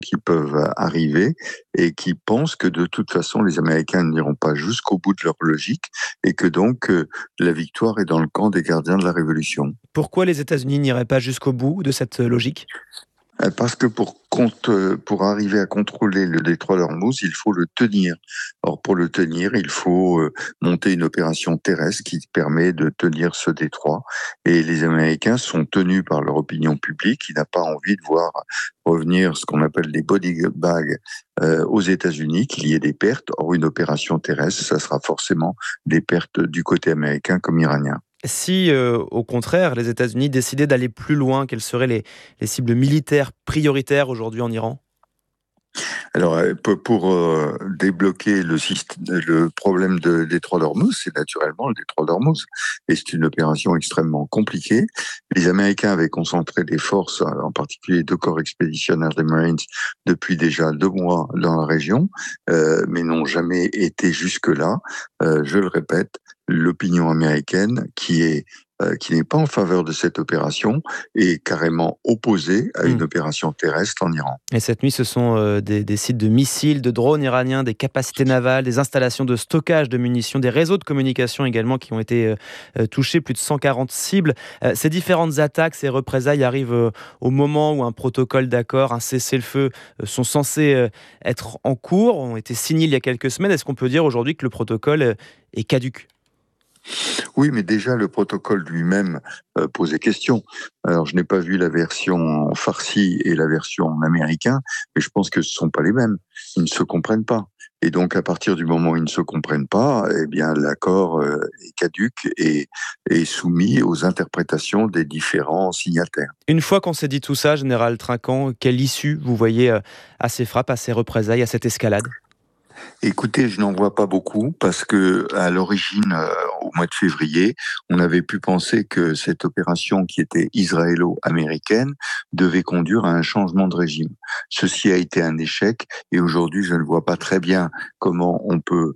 qui peuvent arriver et qui pensent que de toute façon les Américains n'iront pas jusqu'au bout de leur logique et que donc la victoire est dans le camp des gardiens de la révolution. Pourquoi les États-Unis n'iraient pas jusqu'au bout de cette logique ? Parce que pour arriver à contrôler le détroit d'Ormuz, il faut le tenir. Or, pour le tenir, il faut monter une opération terrestre qui permet de tenir ce détroit. Et les Américains sont tenus par leur opinion publique, qui n'a pas envie de voir revenir ce qu'on appelle des body bags aux États-Unis, qu'il y ait des pertes. Or, une opération terrestre, ça sera forcément des pertes du côté américain comme iranien. Si, au contraire, les États-Unis décidaient d'aller plus loin, quelles seraient les cibles militaires prioritaires aujourd'hui en Iran ? Alors, pour débloquer le problème de détroit d'Ormuz, c'est naturellement le détroit d'Ormuz. Et c'est une opération extrêmement compliquée. Les Américains avaient concentré des forces, en particulier 2 corps expéditionnaires des Marines, depuis déjà 2 mois dans la région, mais n'ont jamais été jusque-là. Je le répète, l'opinion américaine qui n'est pas en faveur de cette opération est carrément opposée à une opération terrestre en Iran. Et cette nuit, ce sont des sites de missiles, de drones iraniens, des capacités navales, des installations de stockage de munitions, des réseaux de communication également qui ont été touchés, plus de 140 cibles. Ces différentes attaques, ces représailles arrivent au moment où un protocole d'accord, un cessez-le-feu sont censés être en cours, ont été signés il y a quelques semaines. Est-ce qu'on peut dire aujourd'hui que le protocole est caduc ? Oui, mais déjà le protocole lui-même posait question. Alors, je n'ai pas vu la version en farsi et la version en américain, mais je pense que ce ne sont pas les mêmes. Ils ne se comprennent pas. Et donc, à partir du moment où ils ne se comprennent pas, eh bien, l'accord est caduc et est soumis aux interprétations des différents signataires. Une fois qu'on s'est dit tout ça, Général Trinquant, quelle issue vous voyez à ces frappes, à ces représailles, à cette escalade ? Écoutez, je n'en vois pas beaucoup parce que à l'origine, au mois de février, on avait pu penser que cette opération qui était israélo-américaine devait conduire à un changement de régime. Ceci a été un échec et aujourd'hui, je ne vois pas très bien comment on peut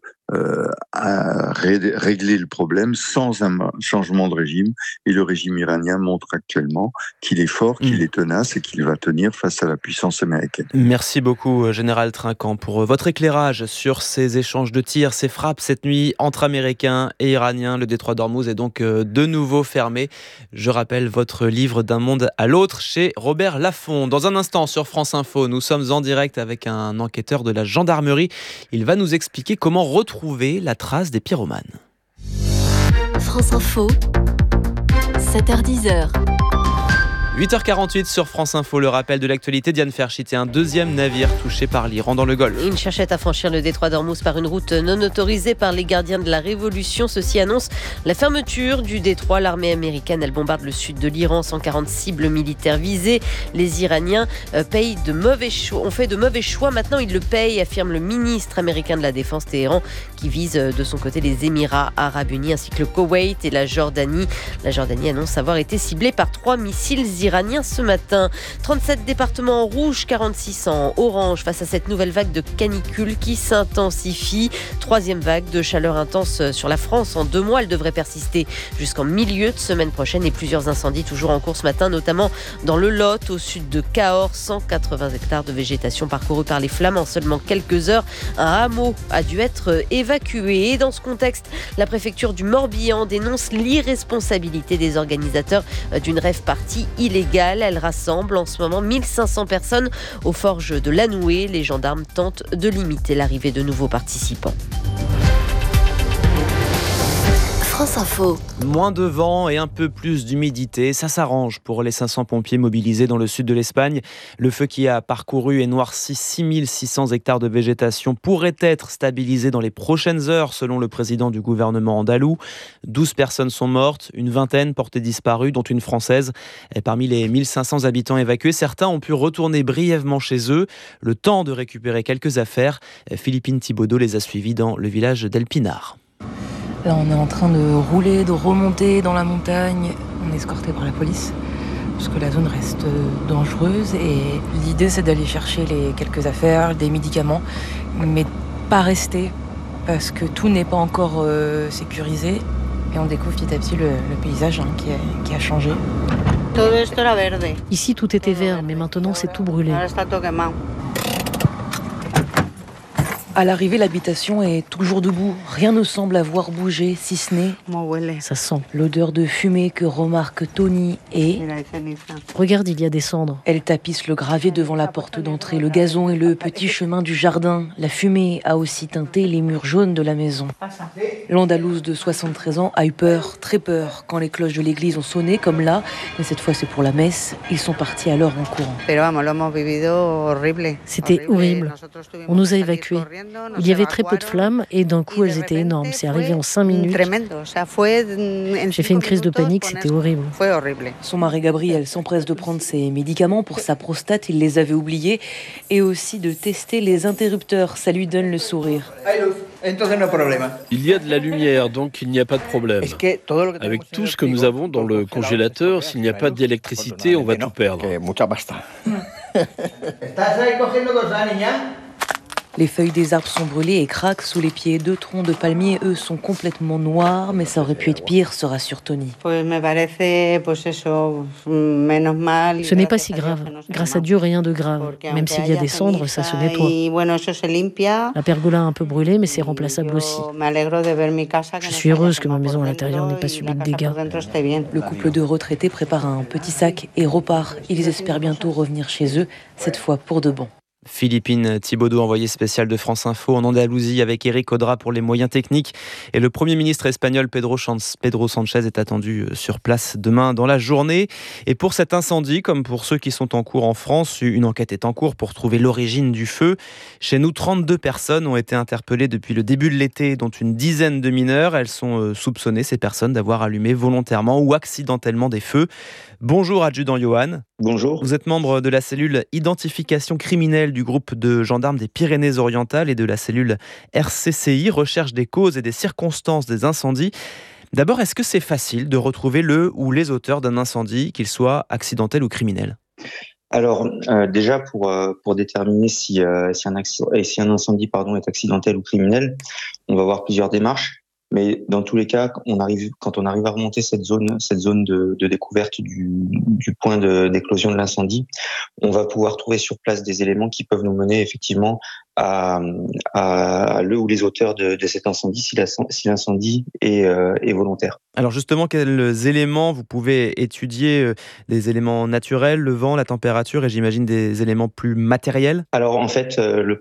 régler le problème sans un changement de régime. Et le régime iranien montre actuellement qu'il est fort, qu'il est tenace et qu'il va tenir face à la puissance américaine. Merci beaucoup, Général Trinquant, pour votre éclairage sur ces échanges de tirs, ces frappes cette nuit entre Américains et Iraniens. Le détroit d'Ormuz est donc de nouveau fermé. Je rappelle votre livre D'un monde à l'autre chez Robert Laffont. Dans un instant sur France Info, nous sommes en direct avec un enquêteur de la gendarmerie. Il va nous expliquer comment retrouver la trace des pyromanes. France Info, 7h-10h. 8h48 sur France Info, le rappel de l'actualité. Diane Ferchit et un deuxième navire touché par l'Iran dans le Golfe. Une cherchait à franchir le détroit d'Ormuz par une route non autorisée par les gardiens de la Révolution. Ceci annonce la fermeture du détroit. L'armée américaine, elle bombarde le sud de l'Iran, 140 cibles militaires visées. Les Iraniens ont fait de mauvais choix. Maintenant, ils le payent, affirme le ministre américain de la Défense Téhéran, qui vise de son côté les Émirats Arabes Unis ainsi que le Koweït et la Jordanie. La Jordanie annonce avoir été ciblée par 3 missiles iraniens ce matin. 37 départements en rouge, 46 en orange face à cette nouvelle vague de canicule qui s'intensifie. 3e vague de chaleur intense sur la France en 2 mois. Elle devrait persister jusqu'en milieu de semaine prochaine et plusieurs incendies toujours en cours ce matin, notamment dans le Lot, au sud de Cahors. 180 hectares de végétation parcourus par les flammes en seulement quelques heures. Un hameau a dû être évacué. Et dans ce contexte, la préfecture du Morbihan dénonce l'irresponsabilité des organisateurs d'une rave party illégale. Elle rassemble en ce moment 1500 personnes aux forges de Lanoué. Les gendarmes tentent de limiter l'arrivée de nouveaux participants. France Info. Moins de vent et un peu plus d'humidité, ça s'arrange pour les 500 pompiers mobilisés dans le sud de l'Espagne. Le feu qui a parcouru et noirci 6600 hectares de végétation pourrait être stabilisé dans les prochaines heures, selon le président du gouvernement andalou. 12 personnes sont mortes, une vingtaine portées disparues, dont une française. Et parmi les 1500 habitants évacués, certains ont pu retourner brièvement chez eux, le temps de récupérer quelques affaires. Philippine Thibaudot les a suivis dans le village d'El Pinar. Là, on est en train de rouler, de remonter dans la montagne. On est escorté par la police, parce que la zone reste dangereuse. Et l'idée, c'est d'aller chercher les quelques affaires, des médicaments, mais pas rester, parce que tout n'est pas encore sécurisé. Et on découvre petit à petit le paysage qui a changé. Ici, tout était vert, mais maintenant, c'est tout brûlé. À l'arrivée, l'habitation est toujours debout. Rien ne semble avoir bougé, si ce n'est Ça sent. l'odeur de fumée que remarque Tony et... Regarde, il y a des cendres. Elle tapisse le gravier devant la porte d'entrée, le gazon et le petit chemin du jardin. La fumée a aussi teinté les murs jaunes de la maison. L'Andalouse de 73 ans a eu peur, très peur, quand les cloches de l'église ont sonné, comme là. Mais cette fois, c'est pour la messe. Ils sont partis alors en courant. C'était horrible. On nous a évacués. Il y avait très peu de flammes et d'un coup, elles étaient énormes. C'est arrivé en 5 minutes. J'ai fait une crise de panique, c'était horrible. Son mari Gabriel s'empresse de prendre ses médicaments pour sa prostate, il les avait oubliés, et aussi de tester les interrupteurs. Ça lui donne le sourire. Il y a de la lumière, donc il n'y a pas de problème. Avec tout ce que nous avons dans le congélateur, s'il n'y a pas d'électricité, on va tout perdre. Les feuilles des arbres sont brûlées et craquent sous les pieds. 2 troncs de palmiers, eux, sont complètement noirs, mais ça aurait pu être pire, se rassure Tony. Ce n'est pas si grave. Grâce à Dieu, rien de grave. Même s'il y a des cendres, ça se nettoie. La pergola a un peu brûlé, mais c'est remplaçable aussi. Je suis heureuse que ma maison à l'intérieur n'ait pas subi de dégâts. Le couple de retraités prépare un petit sac et repart. Ils espèrent bientôt revenir chez eux, cette fois pour de bon. Philippine Thibaudeau, envoyée spéciale de France Info en Andalousie avec Éric Audra pour les moyens techniques. Et le Premier ministre espagnol Pedro Sánchez est attendu sur place demain dans la journée. Et pour cet incendie, comme pour ceux qui sont en cours en France, une enquête est en cours pour trouver l'origine du feu. Chez nous, 32 personnes ont été interpellées depuis le début de l'été, dont une dizaine de mineurs. Elles sont soupçonnées, ces personnes, d'avoir allumé volontairement ou accidentellement des feux. Bonjour, adjudant Johan. Bonjour. Vous êtes membre de la cellule identification criminelle du groupe de gendarmes des Pyrénées-Orientales et de la cellule RCCI, recherche des causes et des circonstances des incendies. D'abord, est-ce que c'est facile de retrouver le ou les auteurs d'un incendie, qu'ils soient accidentels ou criminels ? Alors, déjà, pour déterminer si un incendie est accidentel ou criminel, on va avoir plusieurs démarches. Mais dans tous les cas, quand on arrive à remonter cette zone de découverte du point d'éclosion de l'incendie, on va pouvoir trouver sur place des éléments qui peuvent nous mener effectivement à le ou les auteurs de cet incendie, si l'incendie est volontaire. Alors justement, quels éléments vous pouvez étudier? Des éléments naturels, le vent, la température, et j'imagine des éléments plus matériels? Alors en fait, le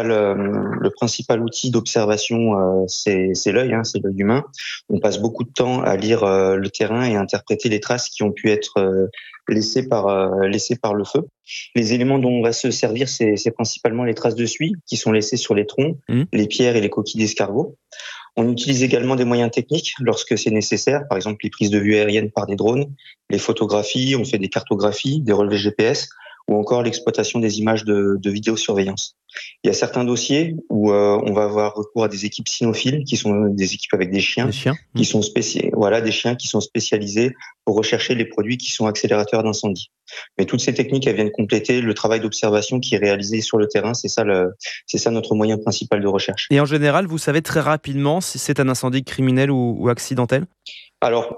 principal outil d'observation, c'est l'œil, c'est l'œil humain. On passe beaucoup de temps à lire le terrain et à interpréter les traces qui ont pu être laissées par le feu. Les éléments dont on va se servir, c'est principalement les traces de suie qui sont laissées sur les troncs, les pierres et les coquilles d'escargot. On utilise également des moyens techniques lorsque c'est nécessaire, par exemple les prises de vue aériennes par des drones, les photographies, on fait des cartographies, des relevés GPS ou encore l'exploitation des images de vidéosurveillance. Il y a certains dossiers où on va avoir recours à des équipes cynophiles, qui sont des équipes avec des chiens, qui sont des chiens qui sont spécialisés pour rechercher les produits qui sont accélérateurs d'incendie. Mais toutes ces techniques, elles viennent compléter le travail d'observation qui est réalisé sur le terrain. C'est ça notre moyen principal de recherche. Et en général, vous savez très rapidement si c'est un incendie criminel ou accidentel? Alors,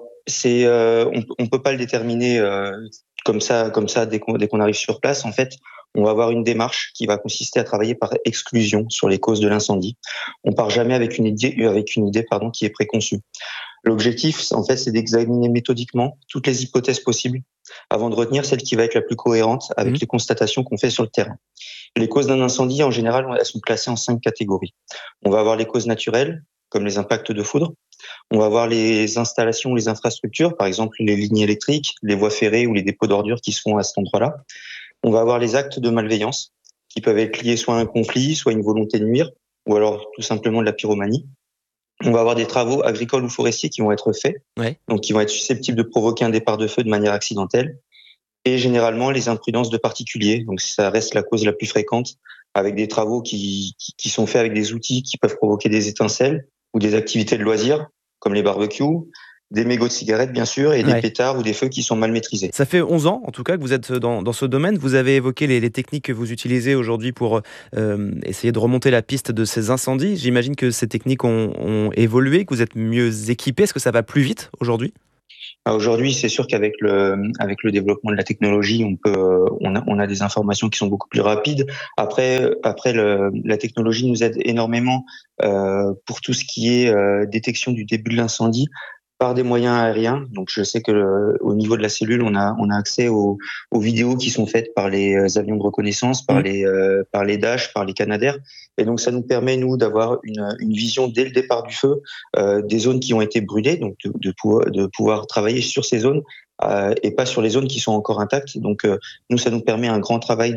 on peut pas le déterminer comme ça dès qu'on arrive sur place. En fait, on va avoir une démarche qui va consister à travailler par exclusion sur les causes de l'incendie. On part jamais avec une idée qui est préconçue. L'objectif, en fait, c'est d'examiner méthodiquement toutes les hypothèses possibles avant de retenir celle qui va être la plus cohérente avec les constatations qu'on fait sur le terrain. Les causes d'un incendie, en général, elles sont classées en 5 catégories. On va avoir les causes naturelles, comme les impacts de foudre. On va avoir les installations, les infrastructures, par exemple les lignes électriques, les voies ferrées ou les dépôts d'ordures qui se font à cet endroit-là. On va avoir les actes de malveillance qui peuvent être liés soit à un conflit, soit à une volonté de nuire, ou alors tout simplement de la pyromanie. On va avoir des travaux agricoles ou forestiers qui vont être faits, donc qui vont être susceptibles de provoquer un départ de feu de manière accidentelle. Et généralement, les imprudences de particuliers, donc ça reste la cause la plus fréquente, avec des travaux qui sont faits avec des outils qui peuvent provoquer des étincelles ou des activités de loisirs, comme les barbecues, des mégots de cigarettes, bien sûr, et des pétards ou des feux qui sont mal maîtrisés. Ça fait 11 ans, en tout cas, que vous êtes dans ce domaine. Vous avez évoqué les techniques que vous utilisez aujourd'hui pour essayer de remonter la piste de ces incendies. J'imagine que ces techniques ont évolué, que vous êtes mieux équipés. Est-ce que ça va plus vite aujourd'hui ? Aujourd'hui, c'est sûr qu'avec le développement de la technologie, on a des informations qui sont beaucoup plus rapides. Après la technologie nous aide énormément pour tout ce qui est détection du début de l'incendie par des moyens aériens. Donc, je sais que au niveau de la cellule, on a accès aux vidéos qui sont faites par les avions de reconnaissance, par les Dash, par les Canadair. Et donc, ça nous permet, nous, d'avoir une vision dès le départ du feu des zones qui ont été brûlées, donc de pouvoir travailler sur ces zones et pas sur les zones qui sont encore intactes. Donc, nous, ça nous permet un grand travail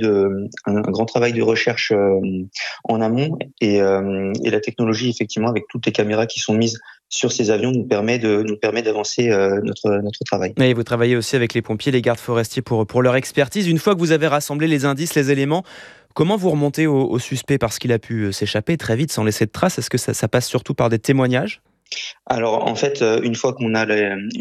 de recherche en amont. Et la technologie, effectivement, avec toutes les caméras qui sont mises sur ces avions, nous permet d'avancer notre travail. Et vous travaillez aussi avec les pompiers, les gardes forestiers pour leur expertise. Une fois que vous avez rassemblé les indices, les éléments, comment vous remontez au suspect parce qu'il a pu s'échapper très vite sans laisser de traces? Est-ce que ça passe surtout par des témoignages? Alors en fait, une fois qu'on a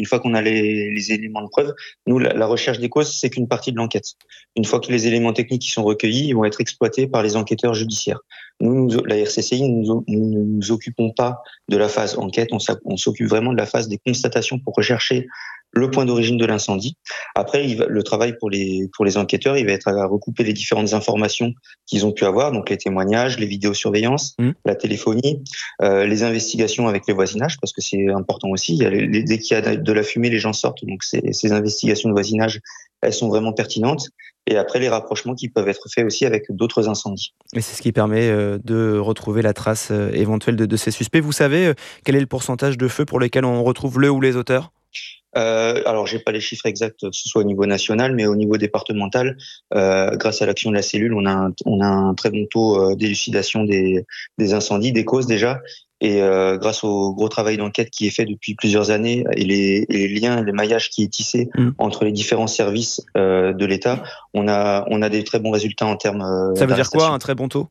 les éléments de preuve, nous la recherche des causes, c'est qu'une partie de l'enquête. Une fois que les éléments techniques qui sont recueillis, ils vont être exploités par les enquêteurs judiciaires. Nous la RCCI, nous ne nous occupons pas de la phase enquête, on s'occupe vraiment de la phase des constatations pour rechercher le point d'origine de l'incendie. Après, le travail pour les enquêteurs, il va être à recouper les différentes informations qu'ils ont pu avoir, donc les témoignages, les vidéosurveillances, la téléphonie, les investigations avec les voisinages, parce que c'est important aussi. Dès qu'il y a de la fumée, les gens sortent, donc ces investigations de voisinage, elles sont vraiment pertinentes. Et après, les rapprochements qui peuvent être faits aussi avec d'autres incendies. Et c'est ce qui permet de retrouver la trace éventuelle de ces suspects. Vous savez quel est le pourcentage de feux pour lesquels on retrouve le ou les auteurs ? Alors, j'ai pas les chiffres exacts, que ce soit au niveau national, mais au niveau départemental, grâce à l'action de la cellule, on a un très bon taux d'élucidation des incendies, des causes déjà. Et grâce au gros travail d'enquête qui est fait depuis plusieurs années et les liens, les maillages qui est tissé entre les différents services de l'État, on a des très bons résultats en termes. Ça veut dire quoi, un très bon taux?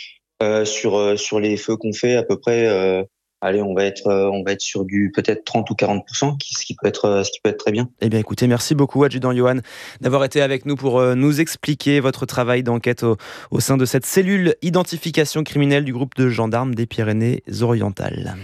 Sur les feux qu'on fait, à peu près. Allez, on va être sur du peut-être 30 ou 40%, ce qui peut être très bien. Eh bien, écoutez, merci beaucoup, adjudant Johan, d'avoir été avec nous pour nous expliquer votre travail d'enquête au sein de cette cellule identification criminelle du groupe de gendarmes des Pyrénées-Orientales.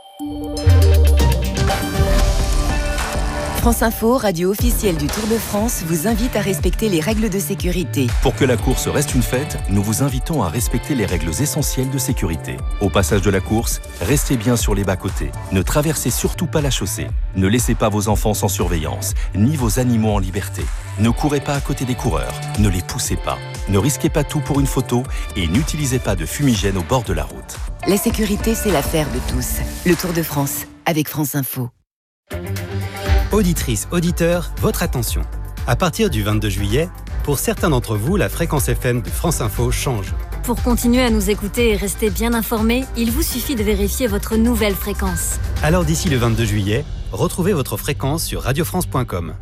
France Info, radio officielle du Tour de France, vous invite à respecter les règles de sécurité. Pour que la course reste une fête, nous vous invitons à respecter les règles essentielles de sécurité. Au passage de la course, restez bien sur les bas-côtés. Ne traversez surtout pas la chaussée. Ne laissez pas vos enfants sans surveillance, ni vos animaux en liberté. Ne courez pas à côté des coureurs, ne les poussez pas. Ne risquez pas tout pour une photo et n'utilisez pas de fumigène au bord de la route. La sécurité, c'est l'affaire de tous. Le Tour de France, avec France Info. Auditrices, auditeurs, votre attention. À partir du 22 juillet, pour certains d'entre vous, la fréquence FM de France Info change. Pour continuer à nous écouter et rester bien informés, il vous suffit de vérifier votre nouvelle fréquence. Alors d'ici le 22 juillet, retrouvez votre fréquence sur radiofrance.com.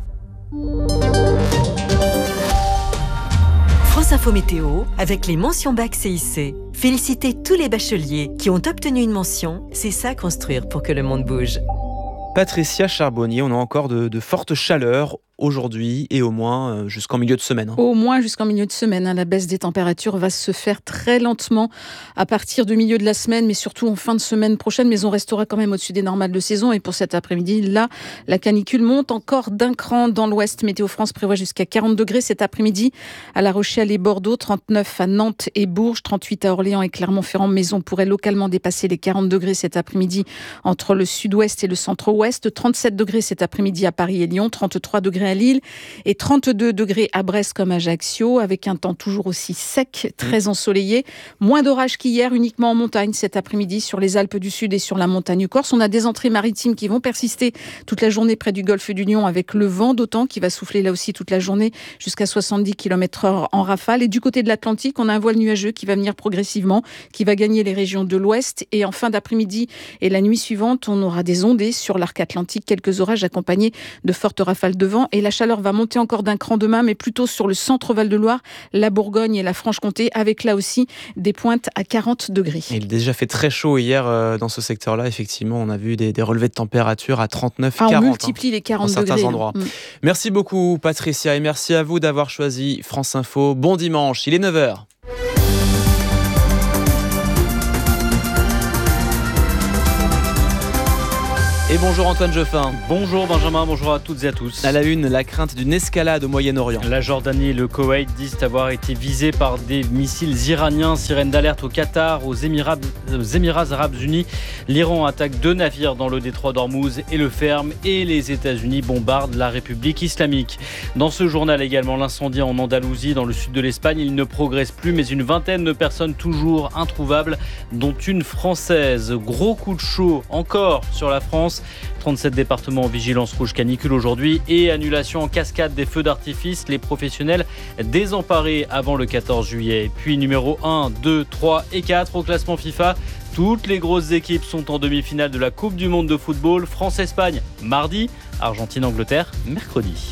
France Info Météo, avec les mentions bac CIC. Félicitez tous les bacheliers qui ont obtenu une mention. C'est ça construire pour que le monde bouge. Patricia Charbonnier, on a encore de fortes chaleurs aujourd'hui et au moins jusqu'en milieu de semaine. Au moins jusqu'en milieu de semaine. La baisse des températures va se faire très lentement à partir du milieu de la semaine, mais surtout en fin de semaine prochaine. Mais on restera quand même au-dessus des normales de saison. Et pour cet après-midi, là, la canicule monte encore d'un cran dans l'ouest. Météo France prévoit jusqu'à 40 degrés cet après-midi à La Rochelle et Bordeaux, 39 à Nantes et Bourges, 38 à Orléans et Clermont-Ferrand. Mais on pourrait localement dépasser les 40 degrés cet après-midi entre le sud-ouest et le centre-ouest. 37 degrés cet après-midi à Paris et Lyon, 33 degrés à Lille et 32 degrés à Brest comme à Ajaccio, avec un temps toujours aussi sec, très ensoleillé. Moins d'orage qu'hier, uniquement en montagne cet après-midi sur les Alpes du Sud et sur la montagne corse. On a des entrées maritimes qui vont persister toute la journée près du golfe du Lion avec le vent d'autant qui va souffler là aussi toute la journée jusqu'à 70 km/h en rafale. Et du côté de l'Atlantique, on a un voile nuageux qui va venir progressivement, qui va gagner les régions de l'ouest. Et en fin d'après-midi et la nuit suivante, on aura des ondées sur l'arc atlantique, quelques orages accompagnés de fortes rafales de vent. Et la chaleur va monter encore d'un cran demain, mais plutôt sur le centre Val-de-Loire, la Bourgogne et la Franche-Comté, avec là aussi des pointes à 40 degrés. Il a déjà fait très chaud hier dans ce secteur-là. Effectivement, on a vu des relevés de température à 39, 40. On multiplie les 40 dans degrés. Certains endroits. Merci beaucoup, Patricia, et merci à vous d'avoir choisi France Info. Bon dimanche, il est 9h. Et bonjour. Bonjour Antoine Geoffin. Bonjour Benjamin, bonjour à toutes et à tous. À la une, la crainte d'une escalade au Moyen-Orient. La Jordanie et le Koweït disent avoir été visés par des missiles iraniens. Sirène d'alerte au Qatar, aux Émirats Arabes Unis. L'Iran attaque 2 navires dans le détroit d'Ormuz et le ferme. Et les États-Unis bombardent la République islamique. Dans ce journal également, l'incendie en Andalousie, dans le sud de l'Espagne. Il ne progresse plus, mais une vingtaine de personnes toujours introuvables, dont une Française. Gros coup de chaud encore sur la France. 37 départements en vigilance rouge canicule aujourd'hui et annulation en cascade des feux d'artifice. Les professionnels désemparés avant le 14 juillet. Puis numéro 1, 2, 3 et 4 au classement FIFA. Toutes les grosses équipes sont en demi-finale de la Coupe du Monde de football. France-Espagne mardi, Argentine-Angleterre mercredi.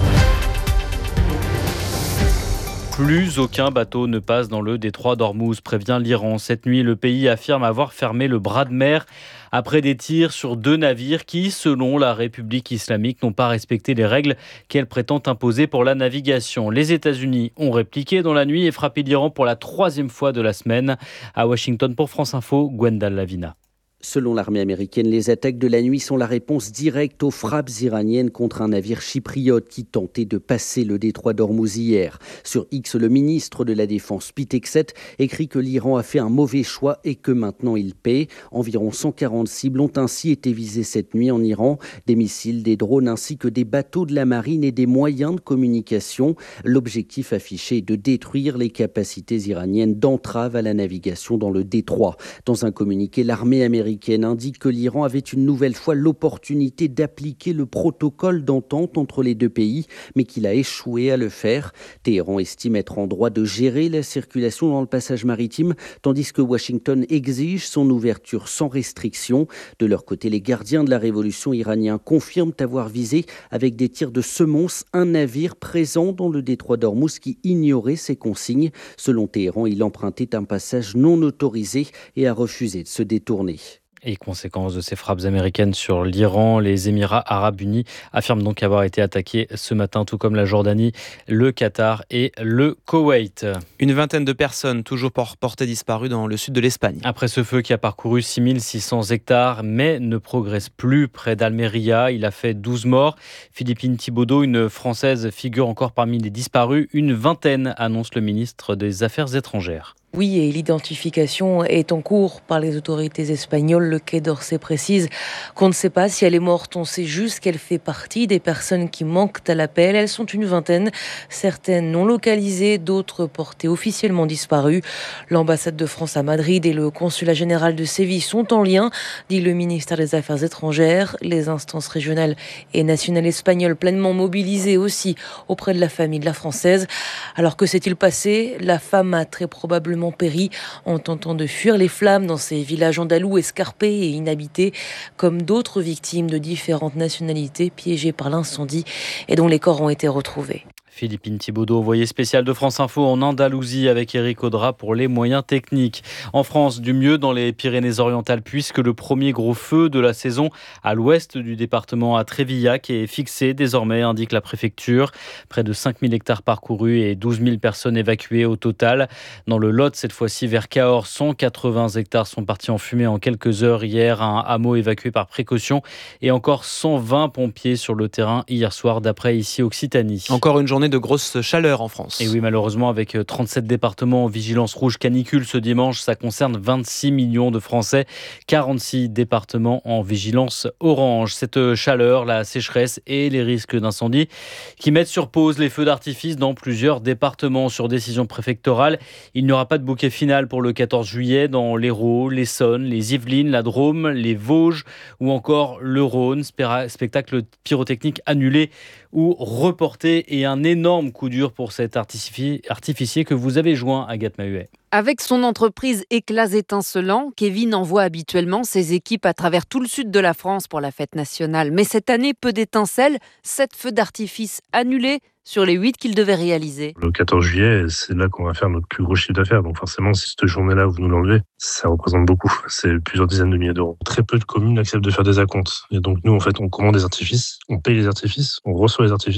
Plus aucun bateau ne passe dans le détroit d'Ormuz, prévient l'Iran. Cette nuit, le pays affirme avoir fermé le bras de mer après des tirs sur 2 navires qui, selon la République islamique, n'ont pas respecté les règles qu'elle prétend imposer pour la navigation. Les États-Unis ont répliqué dans la nuit et frappé l'Iran pour la 3e fois de la semaine. À Washington pour France Info, Gwendal Lavina. Selon l'armée américaine, les attaques de la nuit sont la réponse directe aux frappes iraniennes contre un navire chypriote qui tentait de passer le détroit d'Ormuz hier. Sur X, le ministre de la Défense, Pete Hegseth, écrit que l'Iran a fait un mauvais choix et que maintenant il paie. Environ 140 cibles ont ainsi été visées cette nuit en Iran. Des missiles, des drones ainsi que des bateaux de la marine et des moyens de communication. L'objectif affiché est de détruire les capacités iraniennes d'entrave à la navigation dans le détroit. Dans un communiqué, l'armée américaine indique que l'Iran avait une nouvelle fois l'opportunité d'appliquer le protocole d'entente entre les 2 pays, mais qu'il a échoué à le faire. Téhéran estime être en droit de gérer la circulation dans le passage maritime, tandis que Washington exige son ouverture sans restriction. De leur côté, les gardiens de la révolution iranienne confirment avoir visé avec des tirs de semonce un navire présent dans le détroit d'Ormuz qui ignorait ses consignes. Selon Téhéran, il empruntait un passage non autorisé et a refusé de se détourner. Et conséquence de ces frappes américaines sur l'Iran, les Émirats Arabes Unis affirment donc avoir été attaqués ce matin, tout comme la Jordanie, le Qatar et le Koweït. Une vingtaine de personnes toujours portées disparues dans le sud de l'Espagne. Après ce feu qui a parcouru 6600 hectares, mais ne progresse plus près d'Almeria, il a fait 12 morts. Philippine Thibaudot, une Française, figure encore parmi les disparus. Une vingtaine, annonce le ministre des Affaires étrangères. Oui, et l'identification est en cours par les autorités espagnoles. Le Quai d'Orsay précise qu'on ne sait pas si elle est morte. On sait juste qu'elle fait partie des personnes qui manquent à l'appel. Elles sont une vingtaine, certaines non localisées, d'autres portées officiellement disparues. L'ambassade de France à Madrid et le consulat général de Séville sont en lien, dit le ministère des Affaires étrangères. Les instances régionales et nationales espagnoles pleinement mobilisées aussi auprès de la famille de la Française. Alors que s'est-il passé ? La femme a très probablement péri en tentant de fuir les flammes dans ces villages andalous escarpés et inhabités, comme d'autres victimes de différentes nationalités piégées par l'incendie et dont les corps ont été retrouvés. Philippine Thibaudot, envoyée spéciale de France Info en Andalousie avec Éric Audra pour les moyens techniques. En France, du mieux dans les Pyrénées-Orientales puisque le premier gros feu de la saison à l'ouest du département à Trévillac est fixé désormais, indique la préfecture. Près de 5000 hectares parcourus et 12 000 personnes évacuées au total. Dans le Lot, cette fois-ci vers Cahors, 180 hectares sont partis en fumée en quelques heures hier. Un hameau évacué par précaution et encore 120 pompiers sur le terrain hier soir d'après ici Occitanie. Encore une journée de grosse chaleur en France. Et oui, malheureusement, avec 37 départements en vigilance rouge canicule ce dimanche, ça concerne 26 millions de Français, 46 départements en vigilance orange. Cette chaleur, la sécheresse et les risques d'incendie qui mettent sur pause les feux d'artifice dans plusieurs départements. Sur décision préfectorale, il n'y aura pas de bouquet final pour le 14 juillet dans l'Hérault, l'Essonne, les Yvelines, la Drôme, les Vosges ou encore le Rhône. Spectacle pyrotechnique annulé ou reporté et un énorme coup dur pour cet artificier que vous avez joint, Agathe Mahuet. Avec son entreprise Éclats étincelants, Kevin envoie habituellement ses équipes à travers tout le sud de la France pour la fête nationale. Mais cette année, peu d'étincelles, 7 feux d'artifice annulés sur les 8 qu'il devait réaliser. Le 14 juillet, c'est là qu'on va faire notre plus gros chiffre d'affaires. Donc forcément, si cette journée-là, vous nous l'enlevez, ça représente beaucoup. C'est plusieurs dizaines de milliers d'euros. Très peu de communes acceptent de faire des acomptes. Et donc nous, en fait, on commande des artifices, on paye les artifices, on reçoit les artifices.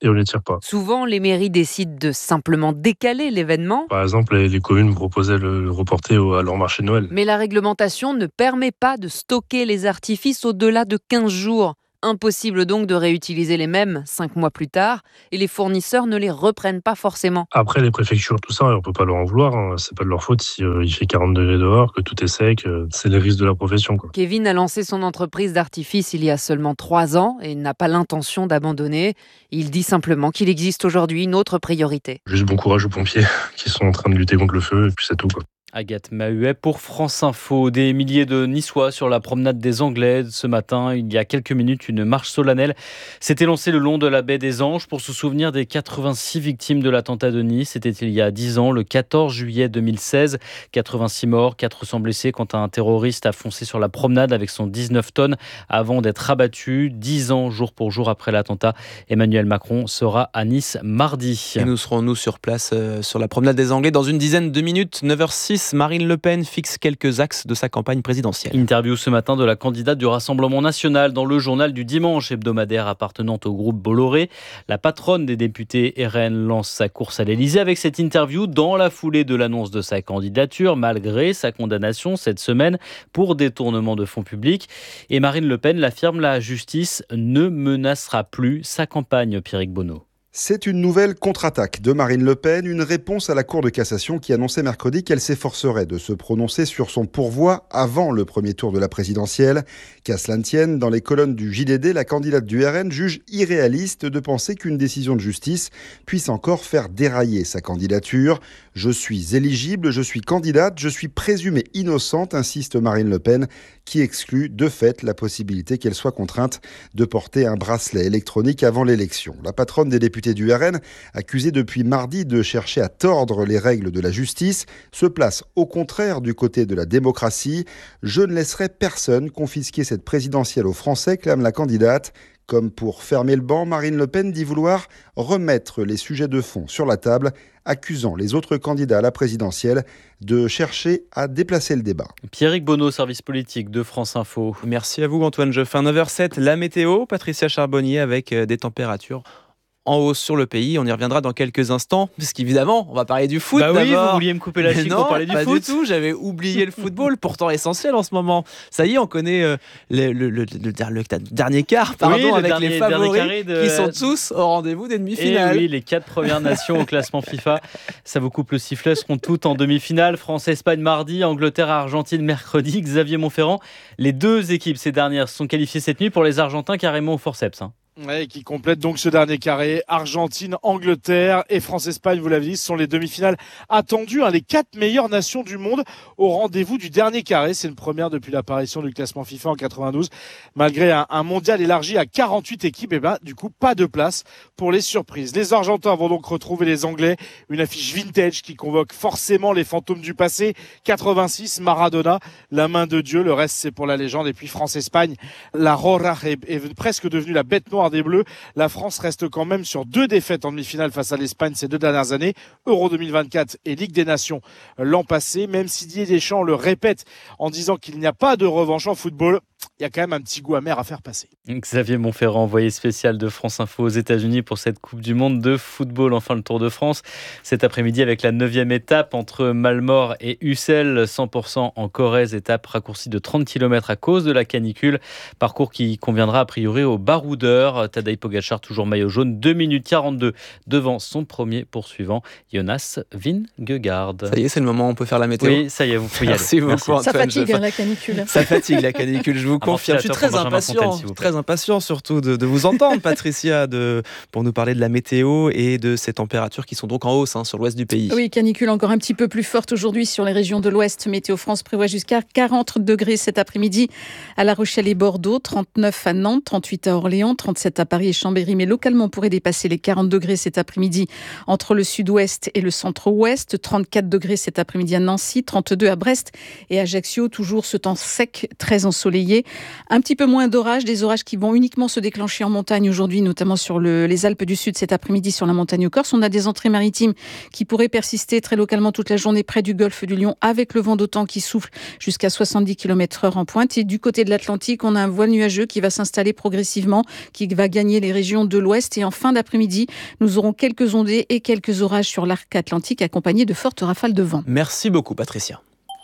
et on les tire pas. Souvent, les mairies décident de simplement décaler l'événement. Par exemple, les communes me proposaient le reporter à leur marché de Noël. Mais la réglementation ne permet pas de stocker les artifices au-delà de 15 jours. Impossible donc de réutiliser les mêmes 5 mois plus tard, et les fournisseurs ne les reprennent pas forcément. Après, les préfectures, tout ça, on peut pas leur en vouloir. C'est pas de leur faute si il fait 40 degrés dehors, que tout est sec. C'est les risques de la profession, quoi. Kevin a lancé son entreprise d'artifice il y a seulement 3 ans et n'a pas l'intention d'abandonner. Il dit simplement qu'il existe aujourd'hui une autre priorité. Juste bon courage aux pompiers qui sont en train de lutter contre le feu, et puis c'est tout, quoi. Agathe Mahuet pour France Info. Des milliers de Niçois sur la promenade des Anglais. Ce matin, il y a quelques minutes, une marche solennelle s'était lancée le long de la baie des Anges pour se souvenir des 86 victimes de l'attentat de Nice. C'était il y a 10 ans, le 14 juillet 2016. 86 morts, 400 blessés quand un terroriste a foncé sur la promenade avec son 19 tonnes avant d'être abattu. 10 ans, jour pour jour après l'attentat. Emmanuel Macron sera à Nice mardi. Et nous serons, nous, sur place sur la promenade des Anglais dans une dizaine de minutes, 9h06. Marine Le Pen fixe quelques axes de sa campagne présidentielle. Interview ce matin de la candidate du Rassemblement national dans le journal du dimanche, hebdomadaire appartenant au groupe Bolloré. La patronne des députés RN lance sa course à l'Elysée avec cette interview dans la foulée de l'annonce de sa candidature, malgré sa condamnation cette semaine pour détournement de fonds publics. Et Marine Le Pen l'affirme, la justice ne menacera plus sa campagne, Pierrick Bonneau. C'est une nouvelle contre-attaque de Marine Le Pen, une réponse à la Cour de cassation qui annonçait mercredi qu'elle s'efforcerait de se prononcer sur son pourvoi avant le premier tour de la présidentielle. Qu'à cela ne tienne, dans les colonnes du JDD, la candidate du RN juge irréaliste de penser qu'une décision de justice puisse encore faire dérailler sa candidature. « Je suis éligible, je suis candidate, je suis présumée innocente », insiste Marine Le Pen, qui exclut de fait la possibilité qu'elle soit contrainte de porter un bracelet électronique avant l'élection. La patronne des députés du RN, accusée depuis mardi de chercher à tordre les règles de la justice, se place au contraire du côté de la démocratie. « Je ne laisserai personne confisquer cette présidentielle aux Français », clame la candidate. Comme pour fermer le banc, Marine Le Pen dit vouloir remettre les sujets de fond sur la table, accusant les autres candidats à la présidentielle de chercher à déplacer le débat. Pierrick Bonneau, service politique de France Info. Merci à vous Antoine Jeffin. 9h07, la météo, Patricia Charbonnier avec des températures en hausse sur le pays. On y reviendra dans quelques instants, parce qu'évidemment, on va parler du foot d'abord. Oui, vous vouliez me couper la chic pour parler du foot. Non, pas du tout. J'avais oublié le football, pourtant essentiel en ce moment. Ça y est, on connaît le dernier quart, avec les favoris qui sont tous au rendez-vous des demi-finales. Et oui, les 4 premières nations au classement FIFA, ça vous coupe le sifflet, seront toutes en demi-finale. France-Espagne mardi, Angleterre-Argentine mercredi. Xavier Montferrand, les 2 équipes, ces dernières, sont qualifiées cette nuit pour les Argentins carrément au forceps. Ouais, qui complète donc ce dernier carré. Argentine, Angleterre et France-Espagne, vous l'avez dit, ce sont les demi-finales attendues. Les 4 meilleures nations du monde au rendez-vous du dernier carré. C'est une première depuis l'apparition du classement FIFA en 92. Malgré un mondial élargi à 48 équipes, du coup, pas de place pour les surprises. Les Argentins vont donc retrouver les Anglais. Une affiche vintage qui convoque forcément les fantômes du passé. 86, Maradona, la main de Dieu. Le reste, c'est pour la légende. Et puis France-Espagne, la Rora est presque devenue la bête noire des Bleus. La France reste quand même sur 2 défaites en demi-finale face à l'Espagne ces 2 dernières années, Euro 2024 et Ligue des Nations l'an passé. Même si Didier Deschamps le répète en disant qu'il n'y a pas de revanche en football, il y a quand même un petit goût amer à faire passer. Xavier Montferrand, envoyé spécial de France Info aux États-Unis pour cette Coupe du Monde de football. Enfin, le Tour de France cet après-midi avec la 9e étape entre Malmort et Ussel, 100% en Corrèze, étape raccourcie de 30 km à cause de la canicule. Parcours qui conviendra a priori aux baroudeurs. Tadej Pogacar, toujours maillot jaune, 2 minutes 42 devant son premier poursuivant, Jonas Vingegaard. Ça y est, c'est le moment où on peut faire la météo. Oui, ça y est, vous pouvez y aller. Merci beaucoup, Antoine. Ça fatigue la canicule. Ça fatigue la canicule, je vous confirme. Je suis très impatient surtout de vous entendre, Patricia, pour nous parler de la météo et de ces températures qui sont donc en hausse sur l'ouest du pays. Oui, canicule encore un petit peu plus forte aujourd'hui sur les régions de l'ouest. Météo France prévoit jusqu'à 40 degrés cet après-midi à La Rochelle et Bordeaux, 39 à Nantes, 38 à Orléans, 37 à Paris et Chambéry, mais localement on pourrait dépasser les 40 degrés cet après-midi entre le sud-ouest et le centre-ouest, 34 degrés cet après-midi à Nancy, 32 à Brest et Ajaccio, toujours ce temps sec, très ensoleillé. décoller. Un petit peu moins d'orages, des orages qui vont uniquement se déclencher en montagne aujourd'hui, notamment sur les Alpes du Sud cet après-midi sur la montagne corse. On a des entrées maritimes qui pourraient persister très localement toute la journée près du golfe du Lion avec le vent d'OTAN qui souffle jusqu'à 70 km/h en pointe. Et du côté de l'Atlantique, on a un voile nuageux qui va s'installer progressivement, qui va gagner les régions de l'ouest. Et en fin d'après-midi, nous aurons quelques ondées et quelques orages sur l'arc atlantique accompagnés de fortes rafales de vent. Merci beaucoup Patricia.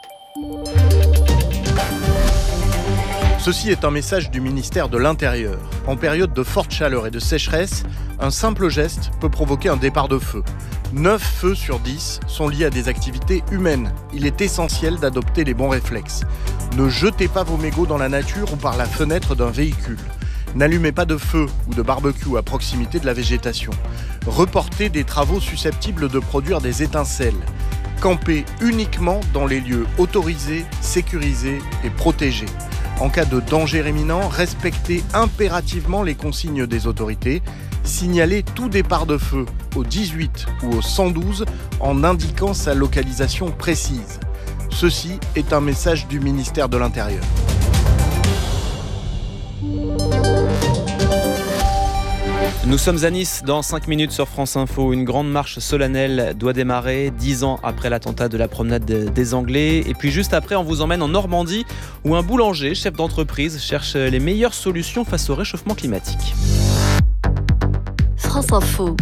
Ceci est un message du ministère de l'Intérieur. En période de forte chaleur et de sécheresse, un simple geste peut provoquer un départ de feu. 9 feux sur 10 sont liés à des activités humaines. Il est essentiel d'adopter les bons réflexes. Ne jetez pas vos mégots dans la nature ou par la fenêtre d'un véhicule. N'allumez pas de feu ou de barbecue à proximité de la végétation. Reportez des travaux susceptibles de produire des étincelles. Campez uniquement dans les lieux autorisés, sécurisés et protégés. En cas de danger imminent, respectez impérativement les consignes des autorités. Signalez tout départ de feu au 18 ou au 112 en indiquant sa localisation précise. Ceci est un message du ministère de l'Intérieur. Nous sommes à Nice dans 5 minutes sur France Info. Une grande marche solennelle doit démarrer 10 ans après l'attentat de la promenade des Anglais. Et puis juste après, on vous emmène en Normandie où un boulanger, chef d'entreprise, cherche les meilleures solutions face au réchauffement climatique. France Info,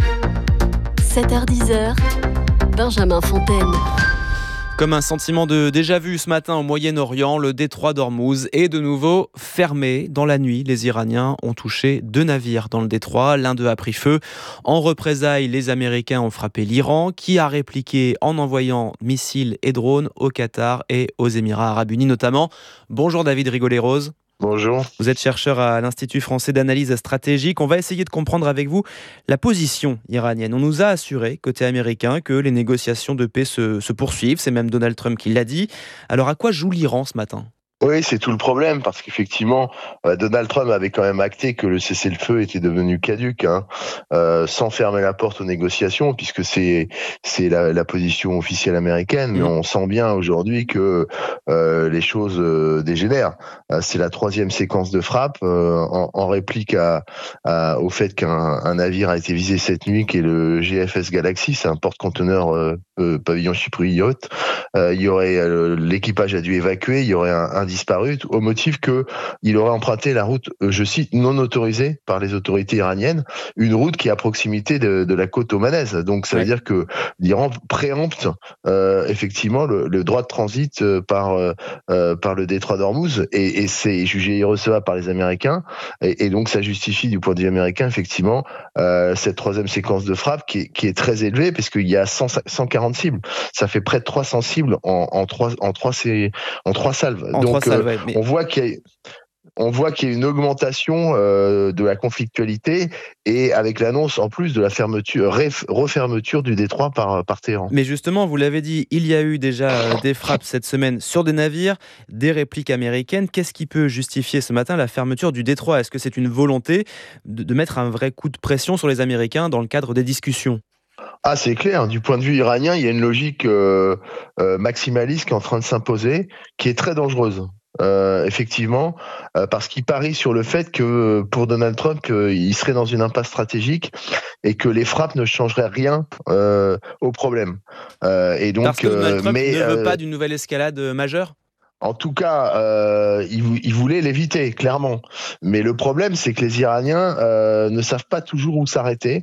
7h-10h, Benjamin Fontaine. Comme un sentiment de déjà-vu ce matin au Moyen-Orient, le détroit d'Ormuz est de nouveau fermé. Dans la nuit, les Iraniens ont touché 2 navires dans le détroit. L'un d'eux a pris feu. En représailles, les Américains ont frappé l'Iran, qui a répliqué en envoyant missiles et drones au Qatar et aux Émirats arabes unis notamment. Bonjour David Rigolet-Rose. Bonjour. Vous êtes chercheur à l'Institut français d'analyse stratégique. On va essayer de comprendre avec vous la position iranienne. On nous a assuré, côté américain, que les négociations de paix se poursuivent. C'est même Donald Trump qui l'a dit. Alors à quoi joue l'Iran ce matin ? Oui, c'est tout le problème, parce qu'effectivement, Donald Trump avait quand même acté que le cessez-le-feu était devenu caduc, sans fermer la porte aux négociations, puisque c'est la position officielle américaine, mais on sent bien aujourd'hui que les choses dégénèrent. C'est la 3e séquence de frappe, en réplique au fait qu'un navire a été visé cette nuit, qui est le GFS Galaxy, c'est un porte-conteneur pavillon chypriote. Il y aurait l'équipage a dû évacuer, il y aurait un disparu au motif qu'il aurait emprunté la route, je cite, non autorisée par les autorités iraniennes, une route qui est à proximité de la côte omanaise. Donc ça veut dire que l'Iran préempte effectivement le droit de transit par le détroit d'Ormuz, et c'est jugé irrecevable par les Américains, et donc ça justifie du point de vue américain effectivement cette 3e séquence de frappe qui est très élevée, parce qu'il y a 140 cibles. Ça fait près de 300 cibles en 3 salves. Donc on voit qu'il y a une augmentation de la conflictualité, et avec l'annonce en plus de la refermeture du détroit par Téhéran. Mais justement, vous l'avez dit, il y a eu déjà des frappes cette semaine sur des navires, des répliques américaines. Qu'est-ce qui peut justifier ce matin la fermeture du détroit ? Est-ce que c'est une volonté de mettre un vrai coup de pression sur les Américains dans le cadre des discussions ? Ah, c'est clair. Du point de vue iranien, il y a une logique maximaliste qui est en train de s'imposer, qui est très dangereuse. Effectivement, parce qu'il parie sur le fait que pour Donald Trump, il serait dans une impasse stratégique et que les frappes ne changeraient rien au problème. Et donc, parce que Donald Trump ne veut pas d'une nouvelle escalade majeure ? En tout cas, il voulait l'éviter, clairement. Mais le problème, c'est que les Iraniens ne savent pas toujours où s'arrêter.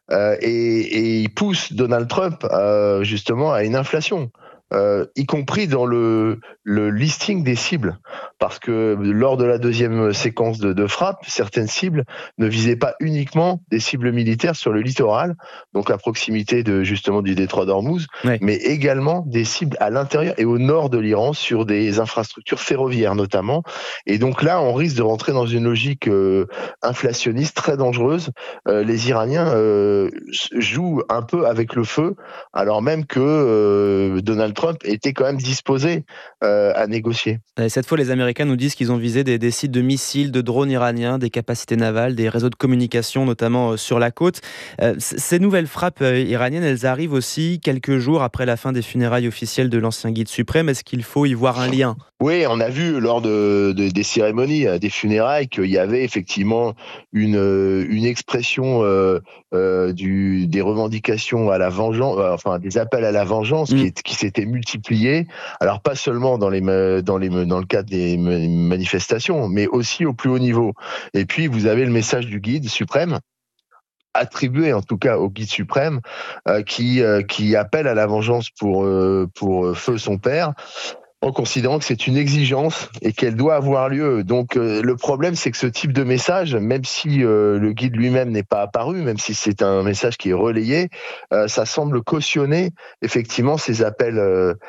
Et il pousse Donald Trump justement à une inflation, y compris dans le listing des cibles, parce que lors de la 2e séquence de frappe, certaines cibles ne visaient pas uniquement des cibles militaires sur le littoral, donc à proximité justement du détroit d'Ormuz, mais également des cibles à l'intérieur et au nord de l'Iran sur des infrastructures ferroviaires notamment. Et donc là, on risque de rentrer dans une logique inflationniste très dangereuse. Les Iraniens jouent un peu avec le feu, alors même que Donald Trump était quand même disposé à négocier. Et cette fois, les Américains nous disent qu'ils ont visé des sites de missiles, de drones iraniens, des capacités navales, des réseaux de communication, notamment sur la côte. Ces nouvelles frappes iraniennes, elles arrivent aussi quelques jours après la fin des funérailles officielles de l'ancien guide suprême. Est-ce qu'il faut y voir un lien ? Oui, on a vu lors des cérémonies, des funérailles, qu'il y avait effectivement une expression des revendications à la vengeance, enfin des appels à la vengeance qui s'étaient multipliés. Alors pas seulement dans le cadre des manifestations, mais aussi au plus haut niveau. Et puis vous avez le message du guide suprême, attribué en tout cas au guide suprême, qui appelle à la vengeance pour feu son père, en considérant que c'est une exigence et qu'elle doit avoir lieu. Donc le problème, c'est que ce type de message, même si le guide lui-même n'est pas apparu, même si c'est un message qui est relayé, ça semble cautionner effectivement ces appels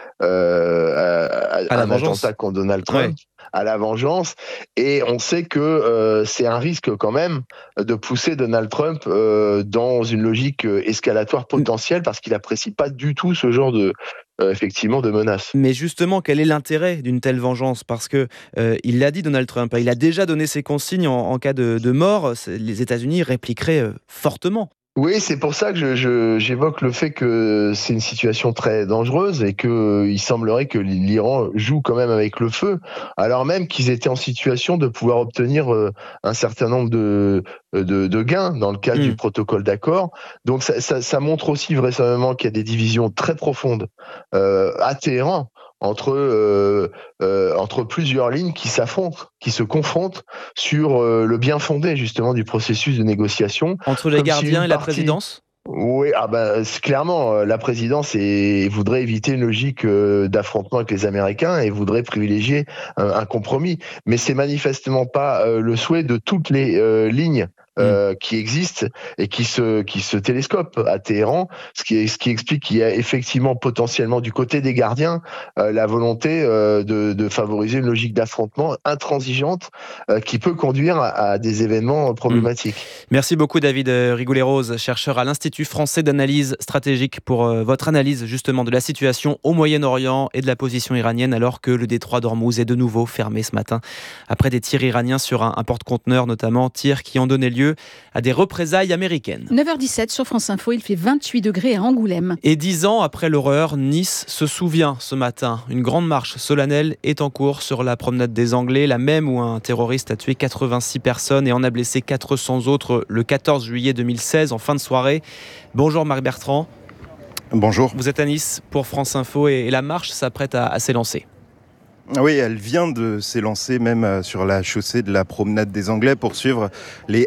à un attentat contre Donald Trump. Ouais. À la vengeance, et on sait que c'est un risque quand même de pousser Donald Trump dans une logique escalatoire potentielle, parce qu'il n'apprécie pas du tout ce genre effectivement de menaces. Mais justement, quel est l'intérêt d'une telle vengeance ? Parce que il l'a dit, Donald Trump, il a déjà donné ses consignes en cas de mort. Les États-Unis répliqueraient fortement. Oui, c'est pour ça que j'évoque le fait que c'est une situation très dangereuse et qu'il semblerait que l'Iran joue quand même avec le feu, alors même qu'ils étaient en situation de pouvoir obtenir un certain nombre de gains dans le cadre du protocole d'accord. Donc ça montre aussi vraisemblablement qu'il y a des divisions très profondes à Téhéran, entre plusieurs lignes qui s'affrontent, qui se confrontent sur le bien fondé justement du processus de négociation. Entre les gardiens et la présidence ? Oui, clairement, la présidence voudrait éviter une logique d'affrontement avec les Américains et voudrait privilégier un compromis. Mais c'est manifestement pas le souhait de toutes les lignes qui existent et qui se télescopent à Téhéran, ce qui explique qu'il y a effectivement potentiellement du côté des gardiens la volonté de favoriser une logique d'affrontement intransigeante qui peut conduire à des événements problématiques. Merci beaucoup David Rigoulet-Rose, chercheur à l'Institut français d'analyse stratégique, pour votre analyse justement de la situation au Moyen-Orient et de la position iranienne, alors que le détroit d'Ormuz est de nouveau fermé ce matin après des tirs iraniens sur un porte-conteneurs, notamment tirs qui ont donné lieu à des représailles américaines. 9h17 sur France Info, il fait 28 degrés à Angoulême. Et 10 ans après l'horreur, Nice se souvient ce matin. Une grande marche solennelle est en cours sur la promenade des Anglais, la même où un terroriste a tué 86 personnes et en a blessé 400 autres le 14 juillet 2016 en fin de soirée. Bonjour Marc Bertrand. Bonjour. Vous êtes à Nice pour France Info et la marche s'apprête à s'élancer. Oui, elle vient de s'élancer même sur la chaussée de la promenade des Anglais pour suivre les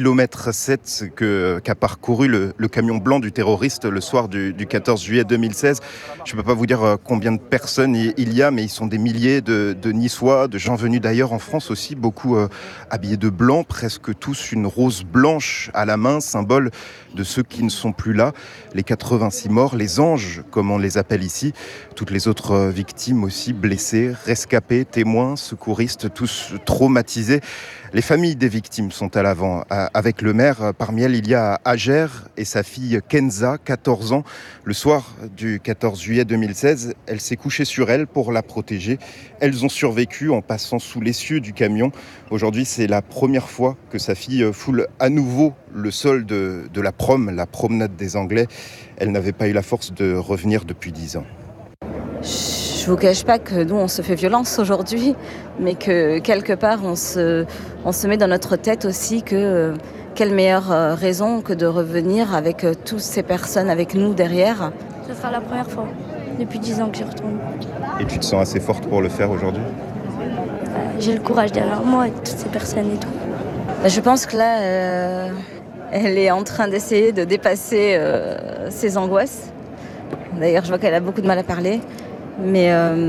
1,7 km qu'a parcouru le camion blanc du terroriste le soir du 14 juillet 2016. Je ne peux pas vous dire combien de personnes il y a, mais ils sont des milliers de Niçois, de gens venus d'ailleurs en France aussi, beaucoup habillés de blanc, presque tous une rose blanche à la main, symbole de ceux qui ne sont plus là. Les 86 morts, les anges, comme on les appelle ici, toutes les autres victimes aussi blessées, rescapés, témoins, secouristes, tous traumatisés. Les familles des victimes sont à l'avant avec le maire. Parmi elles, il y a Hajer et sa fille Kenza, 14 ans. Le soir du 14 juillet 2016, elle s'est couchée sur elle pour la protéger. Elles ont survécu en passant sous l'essieu du camion. Aujourd'hui, c'est la première fois que sa fille foule à nouveau le sol de la promenade des Anglais. Elle n'avait pas eu la force de revenir depuis 10 ans. Je ne vous cache pas que nous, on se fait violence aujourd'hui, mais que quelque part, on se met dans notre tête aussi que quelle meilleure raison que de revenir avec toutes ces personnes avec nous derrière. Ce sera la première fois depuis 10 ans que j'y retourne. Et tu te sens assez forte pour le faire aujourd'hui ? J'ai le courage derrière moi et toutes ces personnes et tout. Je pense que là, elle est en train d'essayer de dépasser ses angoisses. D'ailleurs, je vois qu'elle a beaucoup de mal à parler. Mais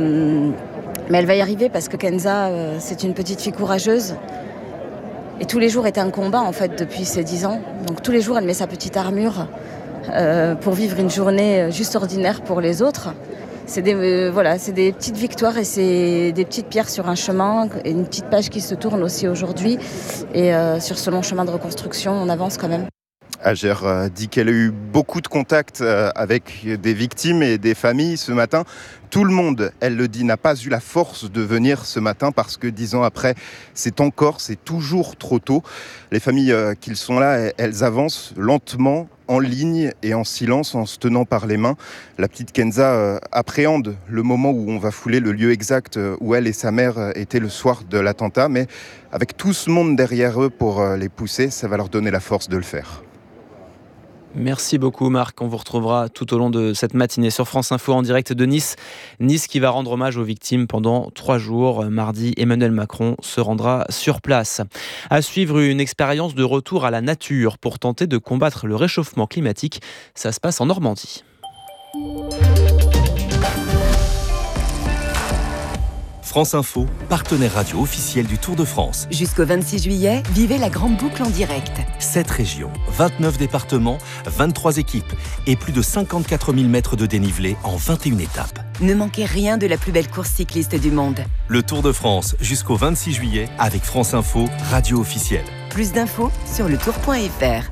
elle va y arriver parce que Kenza, c'est une petite fille courageuse. Et tous les jours est un combat en fait depuis ses 10 ans. Donc tous les jours, elle met sa petite armure pour vivre une journée juste ordinaire pour les autres. C'est des petites victoires et c'est des petites pierres sur un chemin, et une petite page qui se tourne aussi aujourd'hui. Et sur ce long chemin de reconstruction, on avance quand même. Ager dit qu'elle a eu beaucoup de contacts avec des victimes et des familles ce matin. Tout le monde, elle le dit, n'a pas eu la force de venir ce matin parce que 10 ans après, c'est toujours trop tôt. Les familles qui sont là, elles avancent lentement, en ligne et en silence, en se tenant par les mains. La petite Kenza appréhende le moment où on va fouler le lieu exact où elle et sa mère étaient le soir de l'attentat, mais avec tout ce monde derrière eux pour les pousser, ça va leur donner la force de le faire. Merci beaucoup Marc, on vous retrouvera tout au long de cette matinée sur France Info en direct de Nice. Nice qui va rendre hommage aux victimes pendant 3 jours. Mardi, Emmanuel Macron se rendra sur place. À suivre, une expérience de retour à la nature pour tenter de combattre le réchauffement climatique. Ça se passe en Normandie. France Info, partenaire radio officiel du Tour de France. Jusqu'au 26 juillet, vivez la grande boucle en direct. 7 régions, 29 départements, 23 équipes et plus de 54 000 mètres de dénivelé en 21 étapes. Ne manquez rien de la plus belle course cycliste du monde. Le Tour de France jusqu'au 26 juillet avec France Info, radio officielle. Plus d'infos sur letour.fr.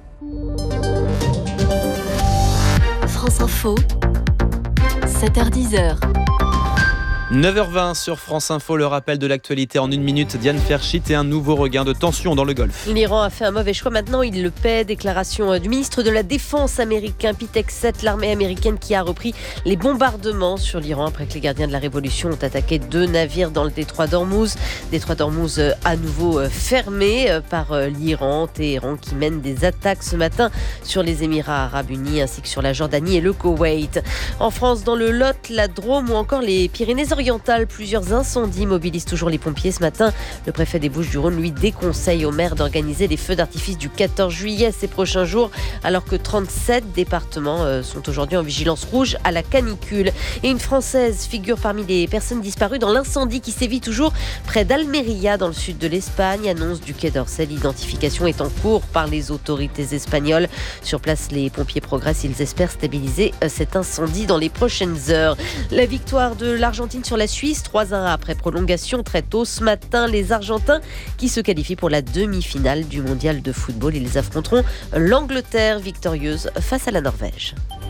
France Info, 7h-10h. 9h20 sur France Info, le rappel de l'actualité en 1 minute. Diane Ferchit et un nouveau regain de tension dans le Golfe. L'Iran a fait un mauvais choix, maintenant il le paie. Déclaration du ministre de la Défense américain, Pete Hegseth, l'armée américaine qui a repris les bombardements sur l'Iran après que les gardiens de la Révolution ont attaqué 2 navires dans le détroit d'Ormuz. Détroit d'Ormuz à nouveau fermé par l'Iran. Téhéran qui mène des attaques ce matin sur les Émirats Arabes Unis ainsi que sur la Jordanie et le Koweït. En France, dans le Lot, la Drôme ou encore les Pyrénées-Orientales, plusieurs incendies mobilisent toujours les pompiers ce matin. Le préfet des Bouches-du-Rhône lui déconseille aux maires d'organiser des feux d'artifice du 14 juillet ces prochains jours, alors que 37 départements sont aujourd'hui en vigilance rouge à la canicule. Et une Française figure parmi les personnes disparues dans l'incendie qui sévit toujours près d'Almeria dans le sud de l'Espagne. Annonce du Quai d'Orsay, l'identification est en cours par les autorités espagnoles. Sur place, les pompiers progressent, ils espèrent stabiliser cet incendie dans les prochaines heures. La victoire de l'Argentine sur la Suisse, 3-1 après prolongation très tôt ce matin. Les Argentins qui se qualifient pour la demi-finale du mondial de football. Ils affronteront l'Angleterre victorieuse face à la Norvège.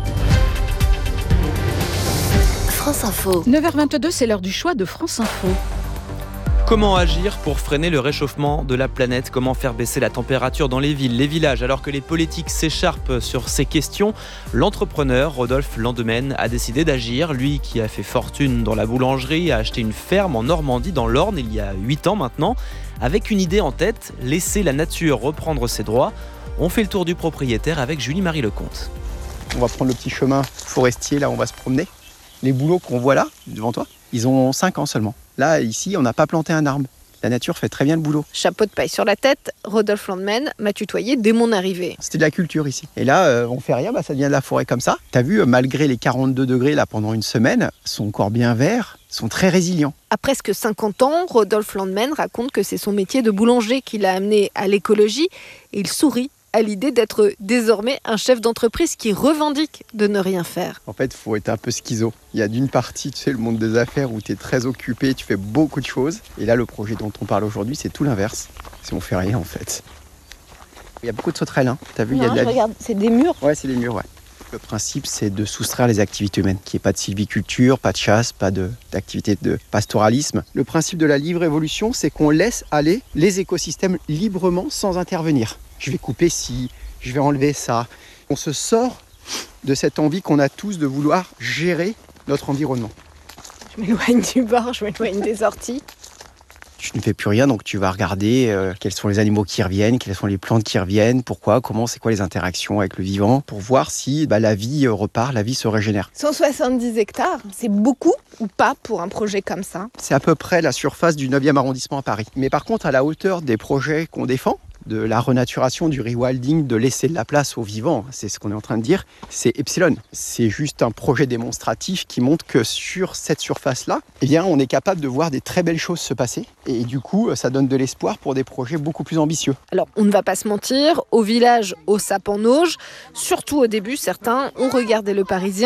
France Info. 9h22, c'est l'heure du choix de France Info. Comment agir pour freiner le réchauffement de la planète ? Comment faire baisser la température dans les villes, les villages ? Alors que les politiques s'écharpent sur ces questions, l'entrepreneur Rodolphe Landemaine a décidé d'agir. Lui qui a fait fortune dans la boulangerie a acheté une ferme en Normandie, dans l'Orne, il y a 8 ans maintenant. Avec une idée en tête, laisser la nature reprendre ses droits. On fait le tour du propriétaire avec Julie-Marie Lecomte. On va prendre le petit chemin forestier, là on va se promener. Les bouleaux qu'on voit là, devant toi, ils ont 5 ans seulement. Là, ici, on n'a pas planté un arbre. La nature fait très bien le boulot. Chapeau de paille sur la tête, Rodolphe Landemaine m'a tutoyé dès mon arrivée. C'était de la culture ici. Et là, on fait rien, ça devient de la forêt comme ça. T'as vu, malgré les 42 degrés là pendant une semaine, ils sont encore bien verts, ils sont très résilients. À presque 50 ans, Rodolphe Landemaine raconte que c'est son métier de boulanger qui l'a amené à l'écologie. Et il sourit à l'idée d'être désormais un chef d'entreprise qui revendique de ne rien faire. En fait, il faut être un peu schizo. Il y a d'une partie, tu sais, le monde des affaires où tu es très occupé, tu fais beaucoup de choses. Et là, le projet dont on parle aujourd'hui, c'est tout l'inverse. Si on fait rien, en fait. Il y a beaucoup de sauterelles, hein. T'as vu, il y a de la... Regarde, c'est des murs. Ouais, c'est des murs, ouais. Le principe, c'est de soustraire les activités humaines, qu'il n'y ait pas de sylviculture, pas de chasse, pas d'activité de pastoralisme. Le principe de la libre évolution, c'est qu'on laisse aller les écosystèmes librement sans intervenir. Je vais couper ci, je vais enlever ça. On se sort de cette envie qu'on a tous de vouloir gérer notre environnement. Je m'éloigne du bord, je m'éloigne des orties. Tu ne fais plus rien, donc tu vas regarder quels sont les animaux qui reviennent, quelles sont les plantes qui reviennent, pourquoi, comment, c'est quoi les interactions avec le vivant, pour voir si la vie repart, la vie se régénère. 170 hectares, c'est beaucoup ou pas pour un projet comme ça ? C'est à peu près la surface du 9e arrondissement à Paris. Mais par contre, à la hauteur des projets qu'on défend, de la renaturation, du rewilding, de laisser de la place aux vivants, c'est ce qu'on est en train de dire, c'est Epsilon. C'est juste un projet démonstratif qui montre que sur cette surface-là, eh bien, on est capable de voir des très belles choses se passer. Et du coup, ça donne de l'espoir pour des projets beaucoup plus ambitieux. Alors, on ne va pas se mentir, au village, au Sap en Auge, surtout au début, certains ont regardé le Parisien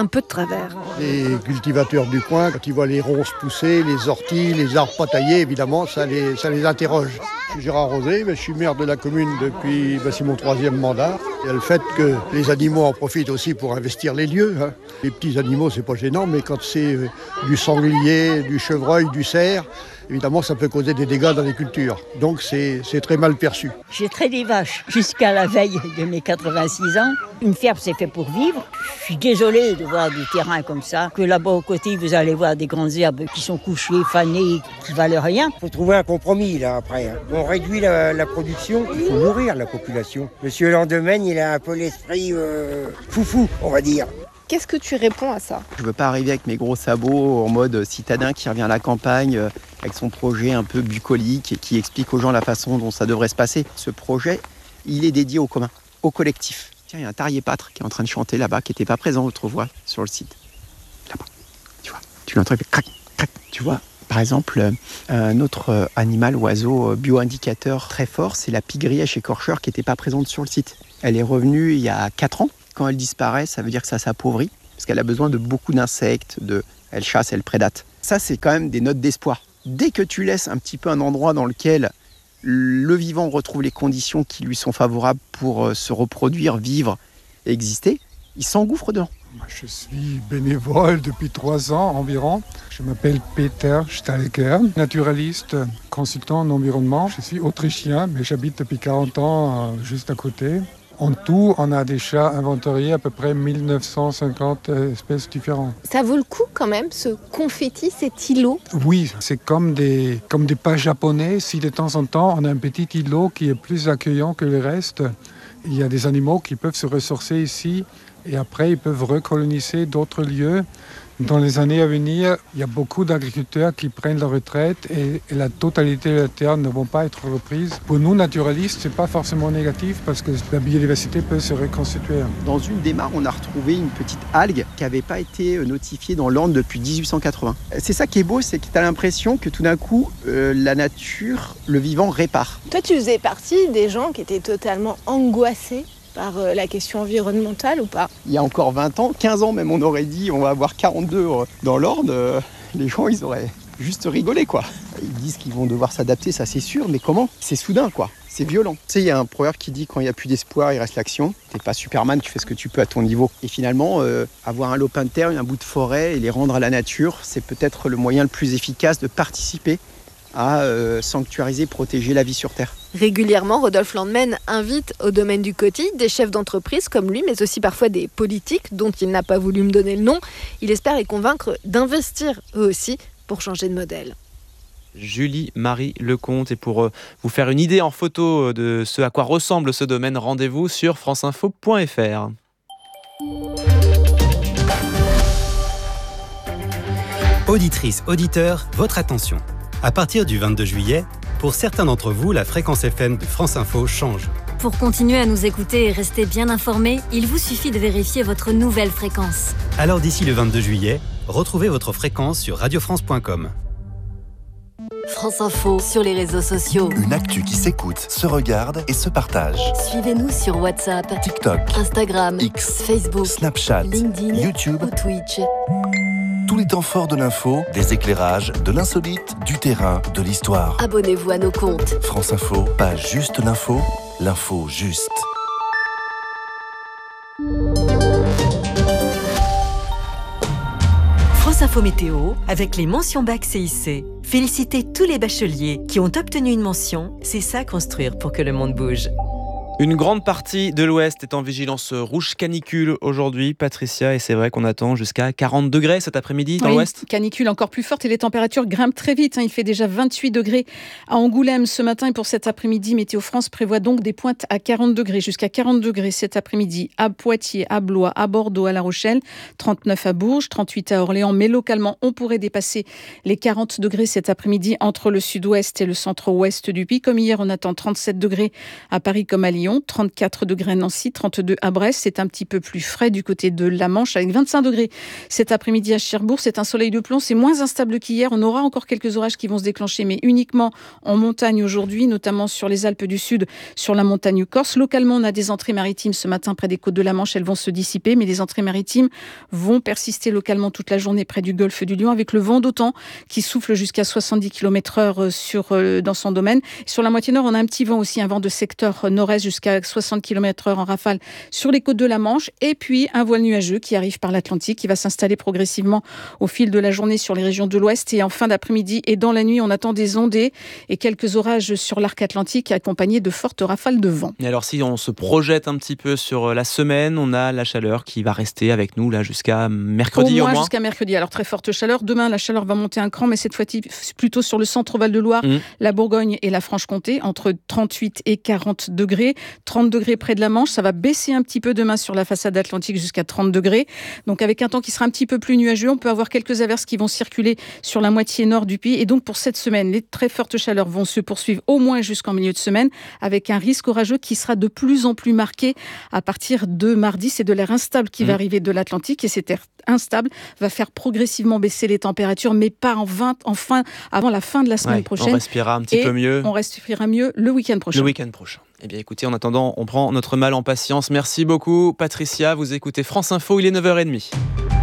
un peu de travers. Les cultivateurs du coin, quand ils voient les ronces pousser, les orties, les arbres pas taillés, évidemment, ça les interroge. Je suis Gérard Rosé, je suis maire de la commune depuis, c'est mon 3e mandat. Il y a le fait que les animaux en profitent aussi pour investir les lieux. Les petits animaux, c'est pas gênant, mais quand c'est du sanglier, du chevreuil, du cerf, évidemment, ça peut causer des dégâts dans les cultures. Donc, c'est très mal perçu. J'ai traité des vaches jusqu'à la veille de mes 86 ans. Une ferme, c'est fait pour vivre. Je suis désolée de voir du terrain comme ça, que là-bas, au côté, vous allez voir des grandes herbes qui sont couchées, fanées, qui valent rien. Il faut trouver un compromis, là, après. On réduit la production, il faut nourrir la population. Monsieur Landemaine, il a un peu l'esprit foufou, on va dire. Qu'est-ce que tu réponds à ça ? Je veux pas arriver avec mes gros sabots en mode citadin qui revient à la campagne avec son projet un peu bucolique et qui explique aux gens la façon dont ça devrait se passer. Ce projet, il est dédié au commun, au collectif. Tiens, il y a un tarier-pâtre qui est en train de chanter là-bas, qui n'était pas présent autrefois sur le site. Là-bas, tu vois, tu l'entends, il fait crac, crac, tu vois. Par exemple, un autre animal, oiseau bio-indicateur très fort, c'est la pie-grièche écorcheur qui n'était pas présente sur le site. Elle est revenue il y a 4 ans. Quand elle disparaît, ça veut dire que ça s'appauvrit, parce qu'elle a besoin de beaucoup d'insectes, elle chasse, elle prédate. Ça, c'est quand même des notes d'espoir. Dès que tu laisses un petit peu un endroit dans lequel le vivant retrouve les conditions qui lui sont favorables pour se reproduire, vivre et exister, il s'engouffre dedans. Je suis bénévole depuis 3 ans environ. Je m'appelle Peter Stalker, naturaliste, consultant en environnement. Je suis autrichien, mais j'habite depuis 40 ans juste à côté. En tout, on a déjà inventorié à peu près 1950 espèces différentes. Ça vaut le coup quand même, ce confetti, cet îlot ? Oui, c'est comme des pas japonais. Si de temps en temps, on a un petit îlot qui est plus accueillant que le reste, il y a des animaux qui peuvent se ressourcer ici et après, ils peuvent recoloniser d'autres lieux. Dans les années à venir, il y a beaucoup d'agriculteurs qui prennent leur retraite et la totalité de la terre ne vont pas être reprises. Pour nous, naturalistes, ce n'est pas forcément négatif parce que la biodiversité peut se reconstituer. Dans une des mares, on a retrouvé une petite algue qui n'avait pas été notifiée dans l'Orne depuis 1880. C'est ça qui est beau, c'est que tu as l'impression que tout d'un coup, la nature, le vivant répare. Toi, tu faisais partie des gens qui étaient totalement angoissés par la question environnementale ou pas ? Il y a encore 20 ans, 15 ans même, on aurait dit on va avoir 42 dans l'Orne. Les gens, ils auraient juste rigolé, quoi. Ils disent qu'ils vont devoir s'adapter, ça c'est sûr, mais comment ? C'est soudain, quoi. C'est violent. Tu sais, il y a un proverbe qui dit quand il n'y a plus d'espoir, il reste l'action. T'es pas Superman, tu fais ce que tu peux à ton niveau. Et finalement, avoir un lopin de terre, un bout de forêt et les rendre à la nature, c'est peut-être le moyen le plus efficace de participer à sanctuariser, protéger la vie sur Terre. Régulièrement, Rodolphe Landemaine invite au domaine du Coty des chefs d'entreprise comme lui, mais aussi parfois des politiques dont il n'a pas voulu me donner le nom. Il espère les convaincre d'investir eux aussi pour changer de modèle. Julie-Marie Lecomte. Et pour vous faire une idée en photo de ce à quoi ressemble ce domaine, rendez-vous sur franceinfo.fr. Auditrices, auditeurs, votre attention. À partir du 22 juillet, pour certains d'entre vous, la fréquence FM de France Info change. Pour continuer à nous écouter et rester bien informés, il vous suffit de vérifier votre nouvelle fréquence. Alors d'ici le 22 juillet, retrouvez votre fréquence sur radiofrance.com. France Info sur les réseaux sociaux. Une actu qui s'écoute, se regarde et se partage. Suivez-nous sur WhatsApp, TikTok, Instagram, X, Facebook, Snapchat, LinkedIn, YouTube ou Twitch. Tous les temps forts de l'info, des éclairages, de l'insolite, du terrain, de l'histoire. Abonnez-vous à nos comptes. France Info, pas juste l'info, l'info juste. France Info Météo, avec les mentions bac CIC. Félicitez tous les bacheliers qui ont obtenu une mention. C'est ça construire pour que le monde bouge. Une grande partie de l'Ouest est en vigilance rouge canicule aujourd'hui, Patricia, et c'est vrai qu'on attend jusqu'à 40 degrés cet après-midi dans l'Ouest. Canicule encore plus forte et les températures grimpent très vite. Il fait déjà 28 degrés à Angoulême ce matin et pour cet après-midi, Météo France prévoit donc des pointes à 40 degrés, jusqu'à 40 degrés cet après-midi à Poitiers, à Blois, à Bordeaux, à La Rochelle, 39 à Bourges, 38 à Orléans, mais localement, on pourrait dépasser les 40 degrés cet après-midi entre le sud-ouest et le centre-ouest du pays. Comme hier, on attend 37 degrés à Paris comme à Lyon. Lyon, 34 degrés à Nancy, 32 à Brest. C'est un petit peu plus frais du côté de la Manche avec 25 degrés cet après-midi à Cherbourg. C'est un soleil de plomb, c'est moins instable qu'hier. On aura encore quelques orages qui vont se déclencher, mais uniquement en montagne aujourd'hui, notamment sur les Alpes du Sud, sur la montagne corse. Localement, on a des entrées maritimes ce matin près des côtes de la Manche. Elles vont se dissiper, mais les entrées maritimes vont persister localement toute la journée près du golfe du Lion avec le vent d'OTAN qui souffle jusqu'à 70 km/h dans son domaine. Sur la moitié nord, on a un petit vent aussi, un vent de secteur nord-est jusqu'à 60 km/h en rafale sur les côtes de la Manche. Et puis un voile nuageux qui arrive par l'Atlantique, qui va s'installer progressivement au fil de la journée sur les régions de l'Ouest. Et en fin d'après-midi et dans la nuit, on attend des ondées et quelques orages sur l'arc atlantique accompagnés de fortes rafales de vent. Et alors si on se projette un petit peu sur la semaine, on a la chaleur qui va rester avec nous là jusqu'à mercredi au moins. Jusqu'à mercredi. Alors très forte chaleur. Demain, la chaleur va monter un cran, mais cette fois-ci plutôt sur le centre Val-de-Loire, la Bourgogne et la Franche-Comté, entre 38 et 40 degrés. 30 degrés près de la Manche. Ça va baisser un petit peu demain sur la façade atlantique jusqu'à 30 degrés. Donc avec un temps qui sera un petit peu plus nuageux, on peut avoir quelques averses qui vont circuler sur la moitié nord du pays. Et donc pour cette semaine, les très fortes chaleurs vont se poursuivre au moins jusqu'en milieu de semaine, avec un risque orageux qui sera de plus en plus marqué à partir de mardi. C'est de l'air instable qui va arriver de l'Atlantique, et cet air instable va faire progressivement baisser les températures, mais pas avant la fin de la semaine prochaine. On respirera un petit peu mieux. On respirera mieux le week-end prochain. Eh bien écoutez, en attendant, on prend notre mal en patience. Merci beaucoup Patricia, vous écoutez France Info, il est 9h30.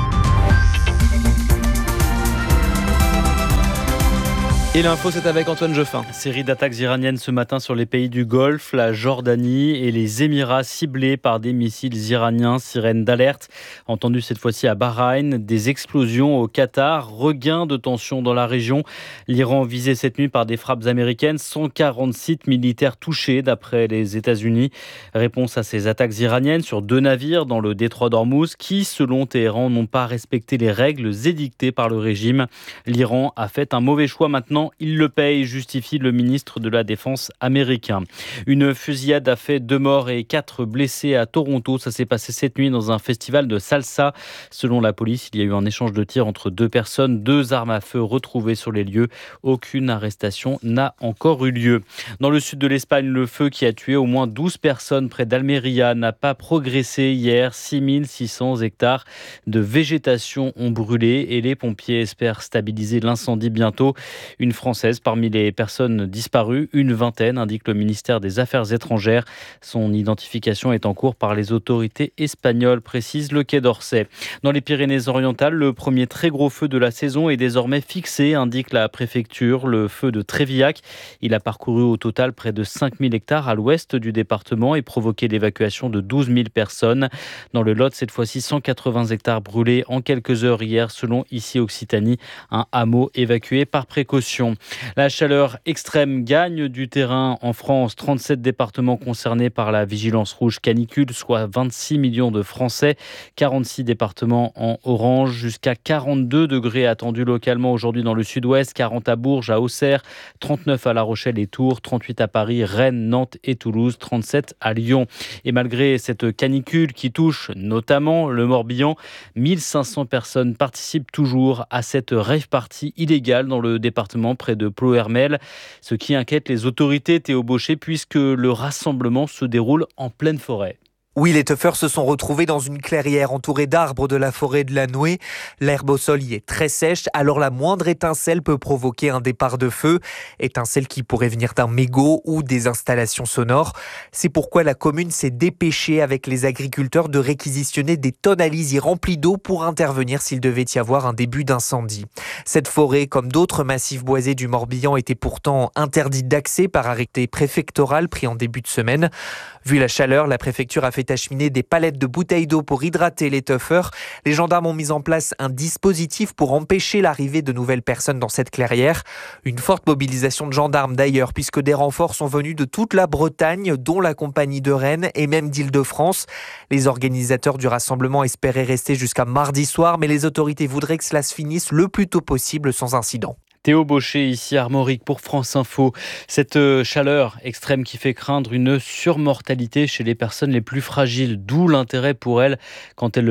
Et l'info, c'est avec Antoine Geoffin. Série d'attaques iraniennes ce matin sur les pays du Golfe, la Jordanie et les Émirats ciblés par des missiles iraniens, sirène d'alerte. Entendu cette fois-ci à Bahreïn, des explosions au Qatar, regain de tension dans la région. L'Iran visé cette nuit par des frappes américaines, 140 sites militaires touchés d'après les États-Unis. Réponse à ces attaques iraniennes sur 2 navires dans le détroit d'Ormuz qui, selon Téhéran, n'ont pas respecté les règles édictées par le régime. L'Iran a fait un mauvais choix maintenant. Il le paye, justifie le ministre de la Défense américain. Une fusillade a fait 2 morts et 4 blessés à Toronto. Ça s'est passé cette nuit dans un festival de salsa. Selon la police, il y a eu un échange de tirs entre 2 personnes, 2 armes à feu retrouvées sur les lieux. Aucune arrestation n'a encore eu lieu. Dans le sud de l'Espagne, le feu qui a tué au moins 12 personnes près d'Almeria n'a pas progressé hier. 6600 hectares de végétation ont brûlé et les pompiers espèrent stabiliser l'incendie bientôt. Une Française parmi les personnes disparues, une vingtaine, indique le ministère des Affaires étrangères. Son identification est en cours par les autorités espagnoles, précise le Quai d'Orsay. Dans les Pyrénées-Orientales, le premier très gros feu de la saison est désormais fixé, indique la préfecture, le feu de Trévillac. Il a parcouru au total près de 5000 hectares à l'ouest du département et provoqué l'évacuation de 12 000 personnes. Dans le Lot, cette fois-ci, 180 hectares brûlés en quelques heures hier, selon Ici Occitanie, un hameau évacué par précaution. La chaleur extrême gagne du terrain en France. 37 départements concernés par la vigilance rouge canicule, soit 26 millions de Français. 46 départements en orange, jusqu'à 42 degrés attendus localement aujourd'hui dans le sud-ouest. 40 à Bourges, à Auxerre, 39 à La Rochelle et Tours, 38 à Paris, Rennes, Nantes et Toulouse, 37 à Lyon. Et malgré cette canicule qui touche notamment le Morbihan, 1500 personnes participent toujours à cette rave party illégale dans le département près de Ploërmel, ce qui inquiète les autorités, Théo Bauchet, puisque le rassemblement se déroule en pleine forêt. Oui, les teufeurs se sont retrouvés dans une clairière entourée d'arbres de la forêt de la Nouée. L'herbe au sol y est très sèche, alors la moindre étincelle peut provoquer un départ de feu. Étincelle qui pourrait venir d'un mégot ou des installations sonores. C'est pourquoi la commune s'est dépêchée avec les agriculteurs de réquisitionner des tonnes à lisier remplies d'eau pour intervenir s'il devait y avoir un début d'incendie. Cette forêt, comme d'autres massifs boisés du Morbihan, était pourtant interdite d'accès par arrêté préfectoral pris en début de semaine. Vu la chaleur, la préfecture a fait acheminer des palettes de bouteilles d'eau pour hydrater les teufeurs. Les gendarmes ont mis en place un dispositif pour empêcher l'arrivée de nouvelles personnes dans cette clairière. Une forte mobilisation de gendarmes d'ailleurs, puisque des renforts sont venus de toute la Bretagne, dont la compagnie de Rennes et même d'Île-de-France. Les organisateurs du rassemblement espéraient rester jusqu'à mardi soir, mais les autorités voudraient que cela se finisse le plus tôt possible sans incident. Théo Baucher, ici Armorique pour France Info. Cette chaleur extrême qui fait craindre une surmortalité chez les personnes les plus fragiles, d'où l'intérêt pour elles, quand elles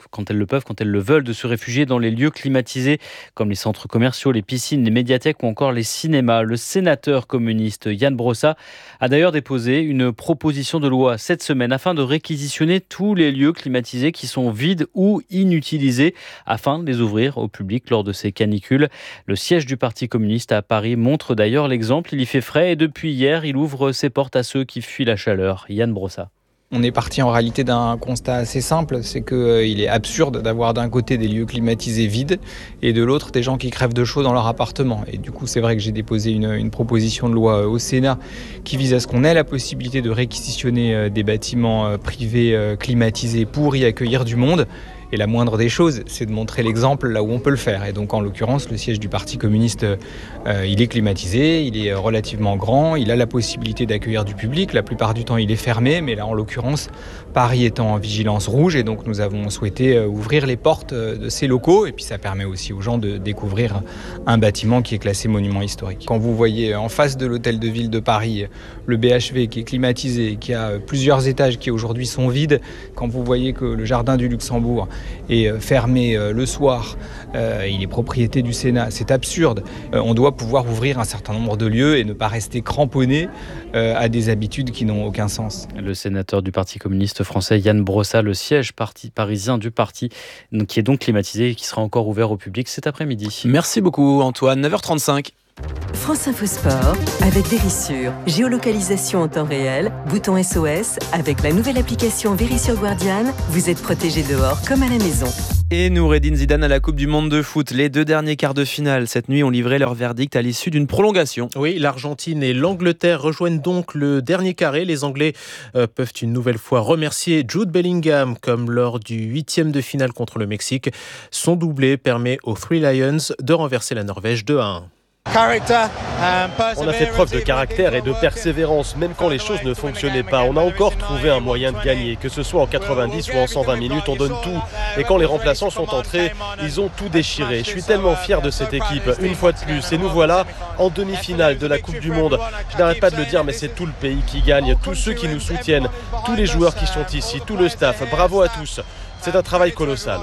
le veulent, de se réfugier dans les lieux climatisés comme les centres commerciaux, les piscines, les médiathèques ou encore les cinémas. Le sénateur communiste Ian Brossat a d'ailleurs déposé une proposition de loi cette semaine afin de réquisitionner tous les lieux climatisés qui sont vides ou inutilisés afin de les ouvrir au public lors de ces canicules. Le siège du Parti communiste à Paris montre d'ailleurs l'exemple. Il y fait frais et depuis hier, il ouvre ses portes à ceux qui fuient la chaleur. Ian Brossat. On est parti en réalité d'un constat assez simple, c'est qu'il est absurde d'avoir d'un côté des lieux climatisés vides et de l'autre des gens qui crèvent de chaud dans leur appartement. Et du coup, c'est vrai que j'ai déposé une proposition de loi au Sénat qui vise à ce qu'on ait la possibilité de réquisitionner des bâtiments privés climatisés pour y accueillir du monde. Et la moindre des choses, c'est de montrer l'exemple là où on peut le faire. Et donc, en l'occurrence, le siège du Parti communiste, il est climatisé, il est relativement grand, il a la possibilité d'accueillir du public. La plupart du temps, il est fermé, mais là, en l'occurrence, Paris étant en vigilance rouge. Et donc, nous avons souhaité ouvrir les portes de ces locaux. Et puis, ça permet aussi aux gens de découvrir un bâtiment qui est classé monument historique. Quand vous voyez en face de l'hôtel de ville de Paris, le BHV qui est climatisé, qui a plusieurs étages qui aujourd'hui sont vides, quand vous voyez que le jardin du Luxembourg est fermé le soir, il est propriété du Sénat, c'est absurde. On doit pouvoir ouvrir un certain nombre de lieux et ne pas rester cramponné à des habitudes qui n'ont aucun sens. Le sénateur du Parti communiste français Ian Brossat, le siège parisien du parti, qui est donc climatisé et qui sera encore ouvert au public cet après-midi. Merci beaucoup Antoine, 9h35. France Info Sport avec Vérissure. Géolocalisation en temps réel, bouton SOS. Avec la nouvelle application Vérissure Guardian, vous êtes protégé dehors comme à la maison. Et Noureddine Zidane à la Coupe du Monde de foot. Les 2 derniers quarts de finale cette nuit ont livré leur verdict à l'issue d'une prolongation. Oui, l'Argentine et l'Angleterre rejoignent donc le dernier carré. Les Anglais peuvent une nouvelle fois remercier Jude Bellingham comme lors du 8e de finale contre le Mexique. Son doublé permet aux Three Lions de renverser la Norvège 2-1. On a fait preuve de caractère et de persévérance, même quand les choses ne fonctionnaient pas. On a encore trouvé un moyen de gagner, que ce soit en 90 ou en 120 minutes, on donne tout. Et quand les remplaçants sont entrés, ils ont tout déchiré. Je suis tellement fier de cette équipe, une fois de plus. Et nous voilà en demi-finale de la Coupe du Monde. Je n'arrête pas de le dire, mais c'est tout le pays qui gagne, tous ceux qui nous soutiennent, tous les joueurs qui sont ici, tout le staff. Bravo à tous. C'est un travail colossal.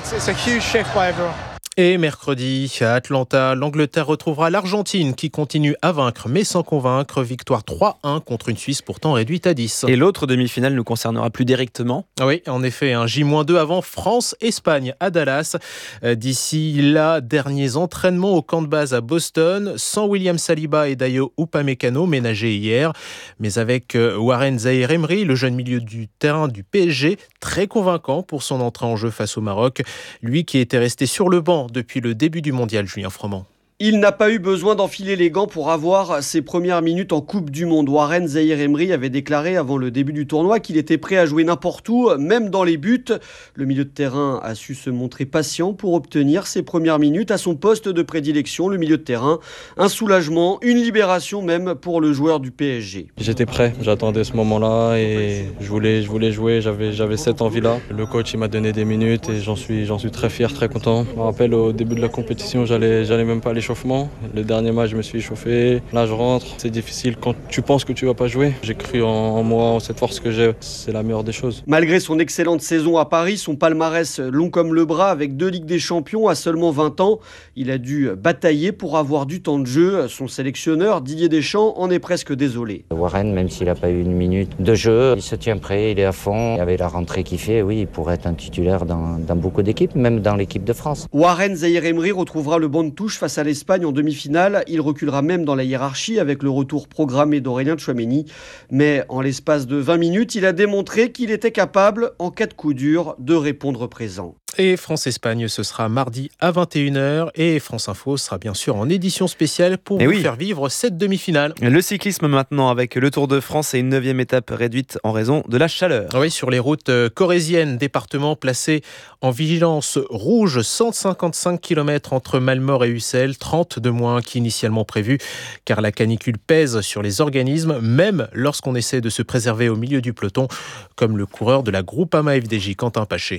Et mercredi, à Atlanta, l'Angleterre retrouvera l'Argentine qui continue à vaincre mais sans convaincre. Victoire 3-1 contre une Suisse pourtant réduite à 10. Et l'autre demi-finale nous concernera plus directement. Oui, en effet, un J-2 avant France-Espagne à Dallas. D'ici là, derniers entraînements au camp de base à Boston, sans William Saliba et Dayo Upamecano ménagés hier. Mais avec Warren Zaïre-Emery, le jeune milieu du terrain du PSG, très convaincant pour son entrée en jeu face au Maroc. Lui qui était resté sur le banc depuis le début du mondial, Julien Froment. Il n'a pas eu besoin d'enfiler les gants pour avoir ses premières minutes en Coupe du Monde. Warren Zaïre-Emery avait déclaré avant le début du tournoi qu'il était prêt à jouer n'importe où, même dans les buts. Le milieu de terrain a su se montrer patient pour obtenir ses premières minutes à son poste de prédilection, le milieu de terrain. Un soulagement, une libération même pour le joueur du PSG. J'étais prêt, j'attendais ce moment-là et je voulais jouer, j'avais cette envie-là. Le coach il m'a donné des minutes et j'en suis très fier, très content. Je me rappelle au début de la compétition, j'allais même pas à l'échauffement. Le dernier match, je me suis échauffé. Là, je rentre. C'est difficile quand tu penses que tu vas pas jouer. J'ai cru en moi, en cette force que j'ai. C'est la meilleure des choses. Malgré son excellente saison à Paris, son palmarès long comme le bras avec 2 Ligues des Champions à seulement 20 ans, il a dû batailler pour avoir du temps de jeu. Son sélectionneur, Didier Deschamps, en est presque désolé. Warren, même s'il n'a pas eu une minute de jeu, il se tient prêt, il est à fond. Avec la rentrée qu'il fait, oui, il pourrait être un titulaire dans beaucoup d'équipes, même dans l'équipe de France. Warren Zaïre-Emery retrouvera le banc de touche face à l'Espagne en demi-finale. Il reculera même dans la hiérarchie avec le retour programmé d'Aurélien Tchouaméni. Mais en l'espace de 20 minutes, il a démontré qu'il était capable, en cas de coup dur, de répondre présent. Et France-Espagne, ce sera mardi à 21h. Et France Info sera bien sûr en édition spéciale pour vous faire vivre cette demi-finale. Le cyclisme maintenant avec le Tour de France et une 9e étape réduite en raison de la chaleur. Oui, sur les routes corréziennes, département placé en vigilance rouge, 155 km entre Malmort et Ussel, 30 de moins qu'initialement prévu, car la canicule pèse sur les organismes, même lorsqu'on essaie de se préserver au milieu du peloton, comme le coureur de la Groupama FDJ, Quentin Paché.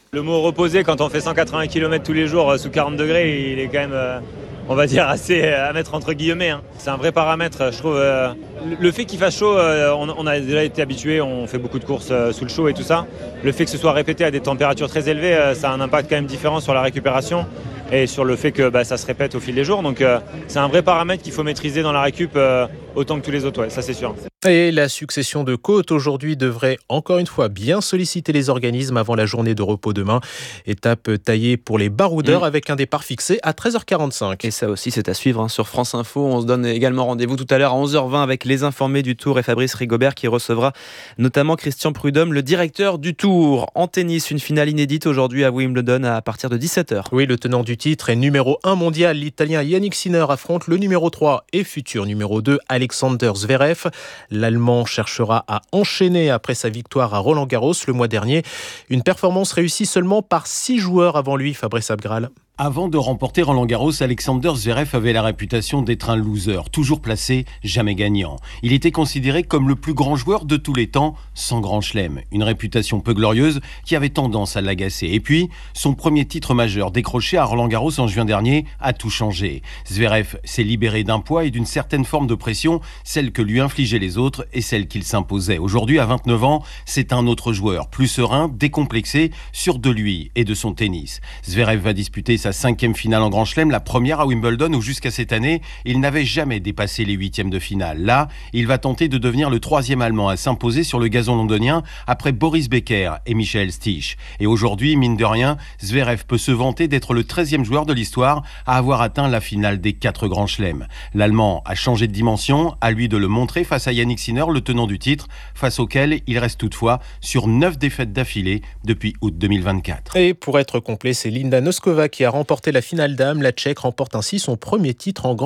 Le mot reposer, quand on fait 180 km tous les jours sous 40 degrés, il est quand même, on va dire, assez à mettre entre guillemets. C'est un vrai paramètre, je trouve. Le fait qu'il fasse chaud, on a déjà été habitué, on fait beaucoup de courses sous le chaud et tout ça. Le fait que ce soit répété à des températures très élevées, ça a un impact quand même différent sur la récupération et sur le fait que ça se répète au fil des jours. Donc c'est un vrai paramètre qu'il faut maîtriser dans la récup autant que tous les autres, ça c'est sûr. Et la succession de côtes aujourd'hui devrait encore une fois bien solliciter les organismes avant la journée de repos demain. Étape taillée pour les baroudeurs avec un départ fixé à 13h45. Et ça aussi c'est à suivre sur France Info. On se donne également rendez-vous tout à l'heure à 11h20 avec les informés du Tour et Fabrice Rigobert qui recevra notamment Christian Prudhomme, le directeur du Tour. En tennis, une finale inédite aujourd'hui à Wimbledon à partir de 17h. Oui, le tenant du titre et numéro 1 mondial, l'Italien Yannick Sinner affronte le numéro 3 et futur numéro 2 Alexander Zverev. L'Allemand cherchera à enchaîner après sa victoire à Roland-Garros le mois dernier. Une performance réussie seulement par 6 joueurs avant lui, Fabrice Abgral. Avant de remporter Roland-Garros, Alexander Zverev avait la réputation d'être un loser, toujours placé, jamais gagnant. Il était considéré comme le plus grand joueur de tous les temps, sans grand chelem. Une réputation peu glorieuse qui avait tendance à l'agacer. Et puis, son premier titre majeur décroché à Roland-Garros en juin dernier a tout changé. Zverev s'est libéré d'un poids et d'une certaine forme de pression, celle que lui infligeaient les autres et celle qu'il s'imposait. Aujourd'hui, à 29 ans, c'est un autre joueur, plus serein, décomplexé, sûr de lui et de son tennis. Zverev va disputer sa 5e finale en Grand Chelem, la première à Wimbledon où jusqu'à cette année, il n'avait jamais dépassé les 8e de finale. Là, il va tenter de devenir le 3e Allemand à s'imposer sur le gazon londonien après Boris Becker et Michael Stich. Et aujourd'hui, mine de rien, Zverev peut se vanter d'être le 13e joueur de l'histoire à avoir atteint la finale des 4 Grands Chelems. L'Allemand a changé de dimension, à lui de le montrer face à Yannick Sinner, le tenant du titre, face auquel il reste toutefois sur 9 défaites d'affilée depuis août 2024. Et pour être complet, c'est Linda Noskova qui a remporté la finale dames. La Tchèque remporte ainsi son premier titre en Grand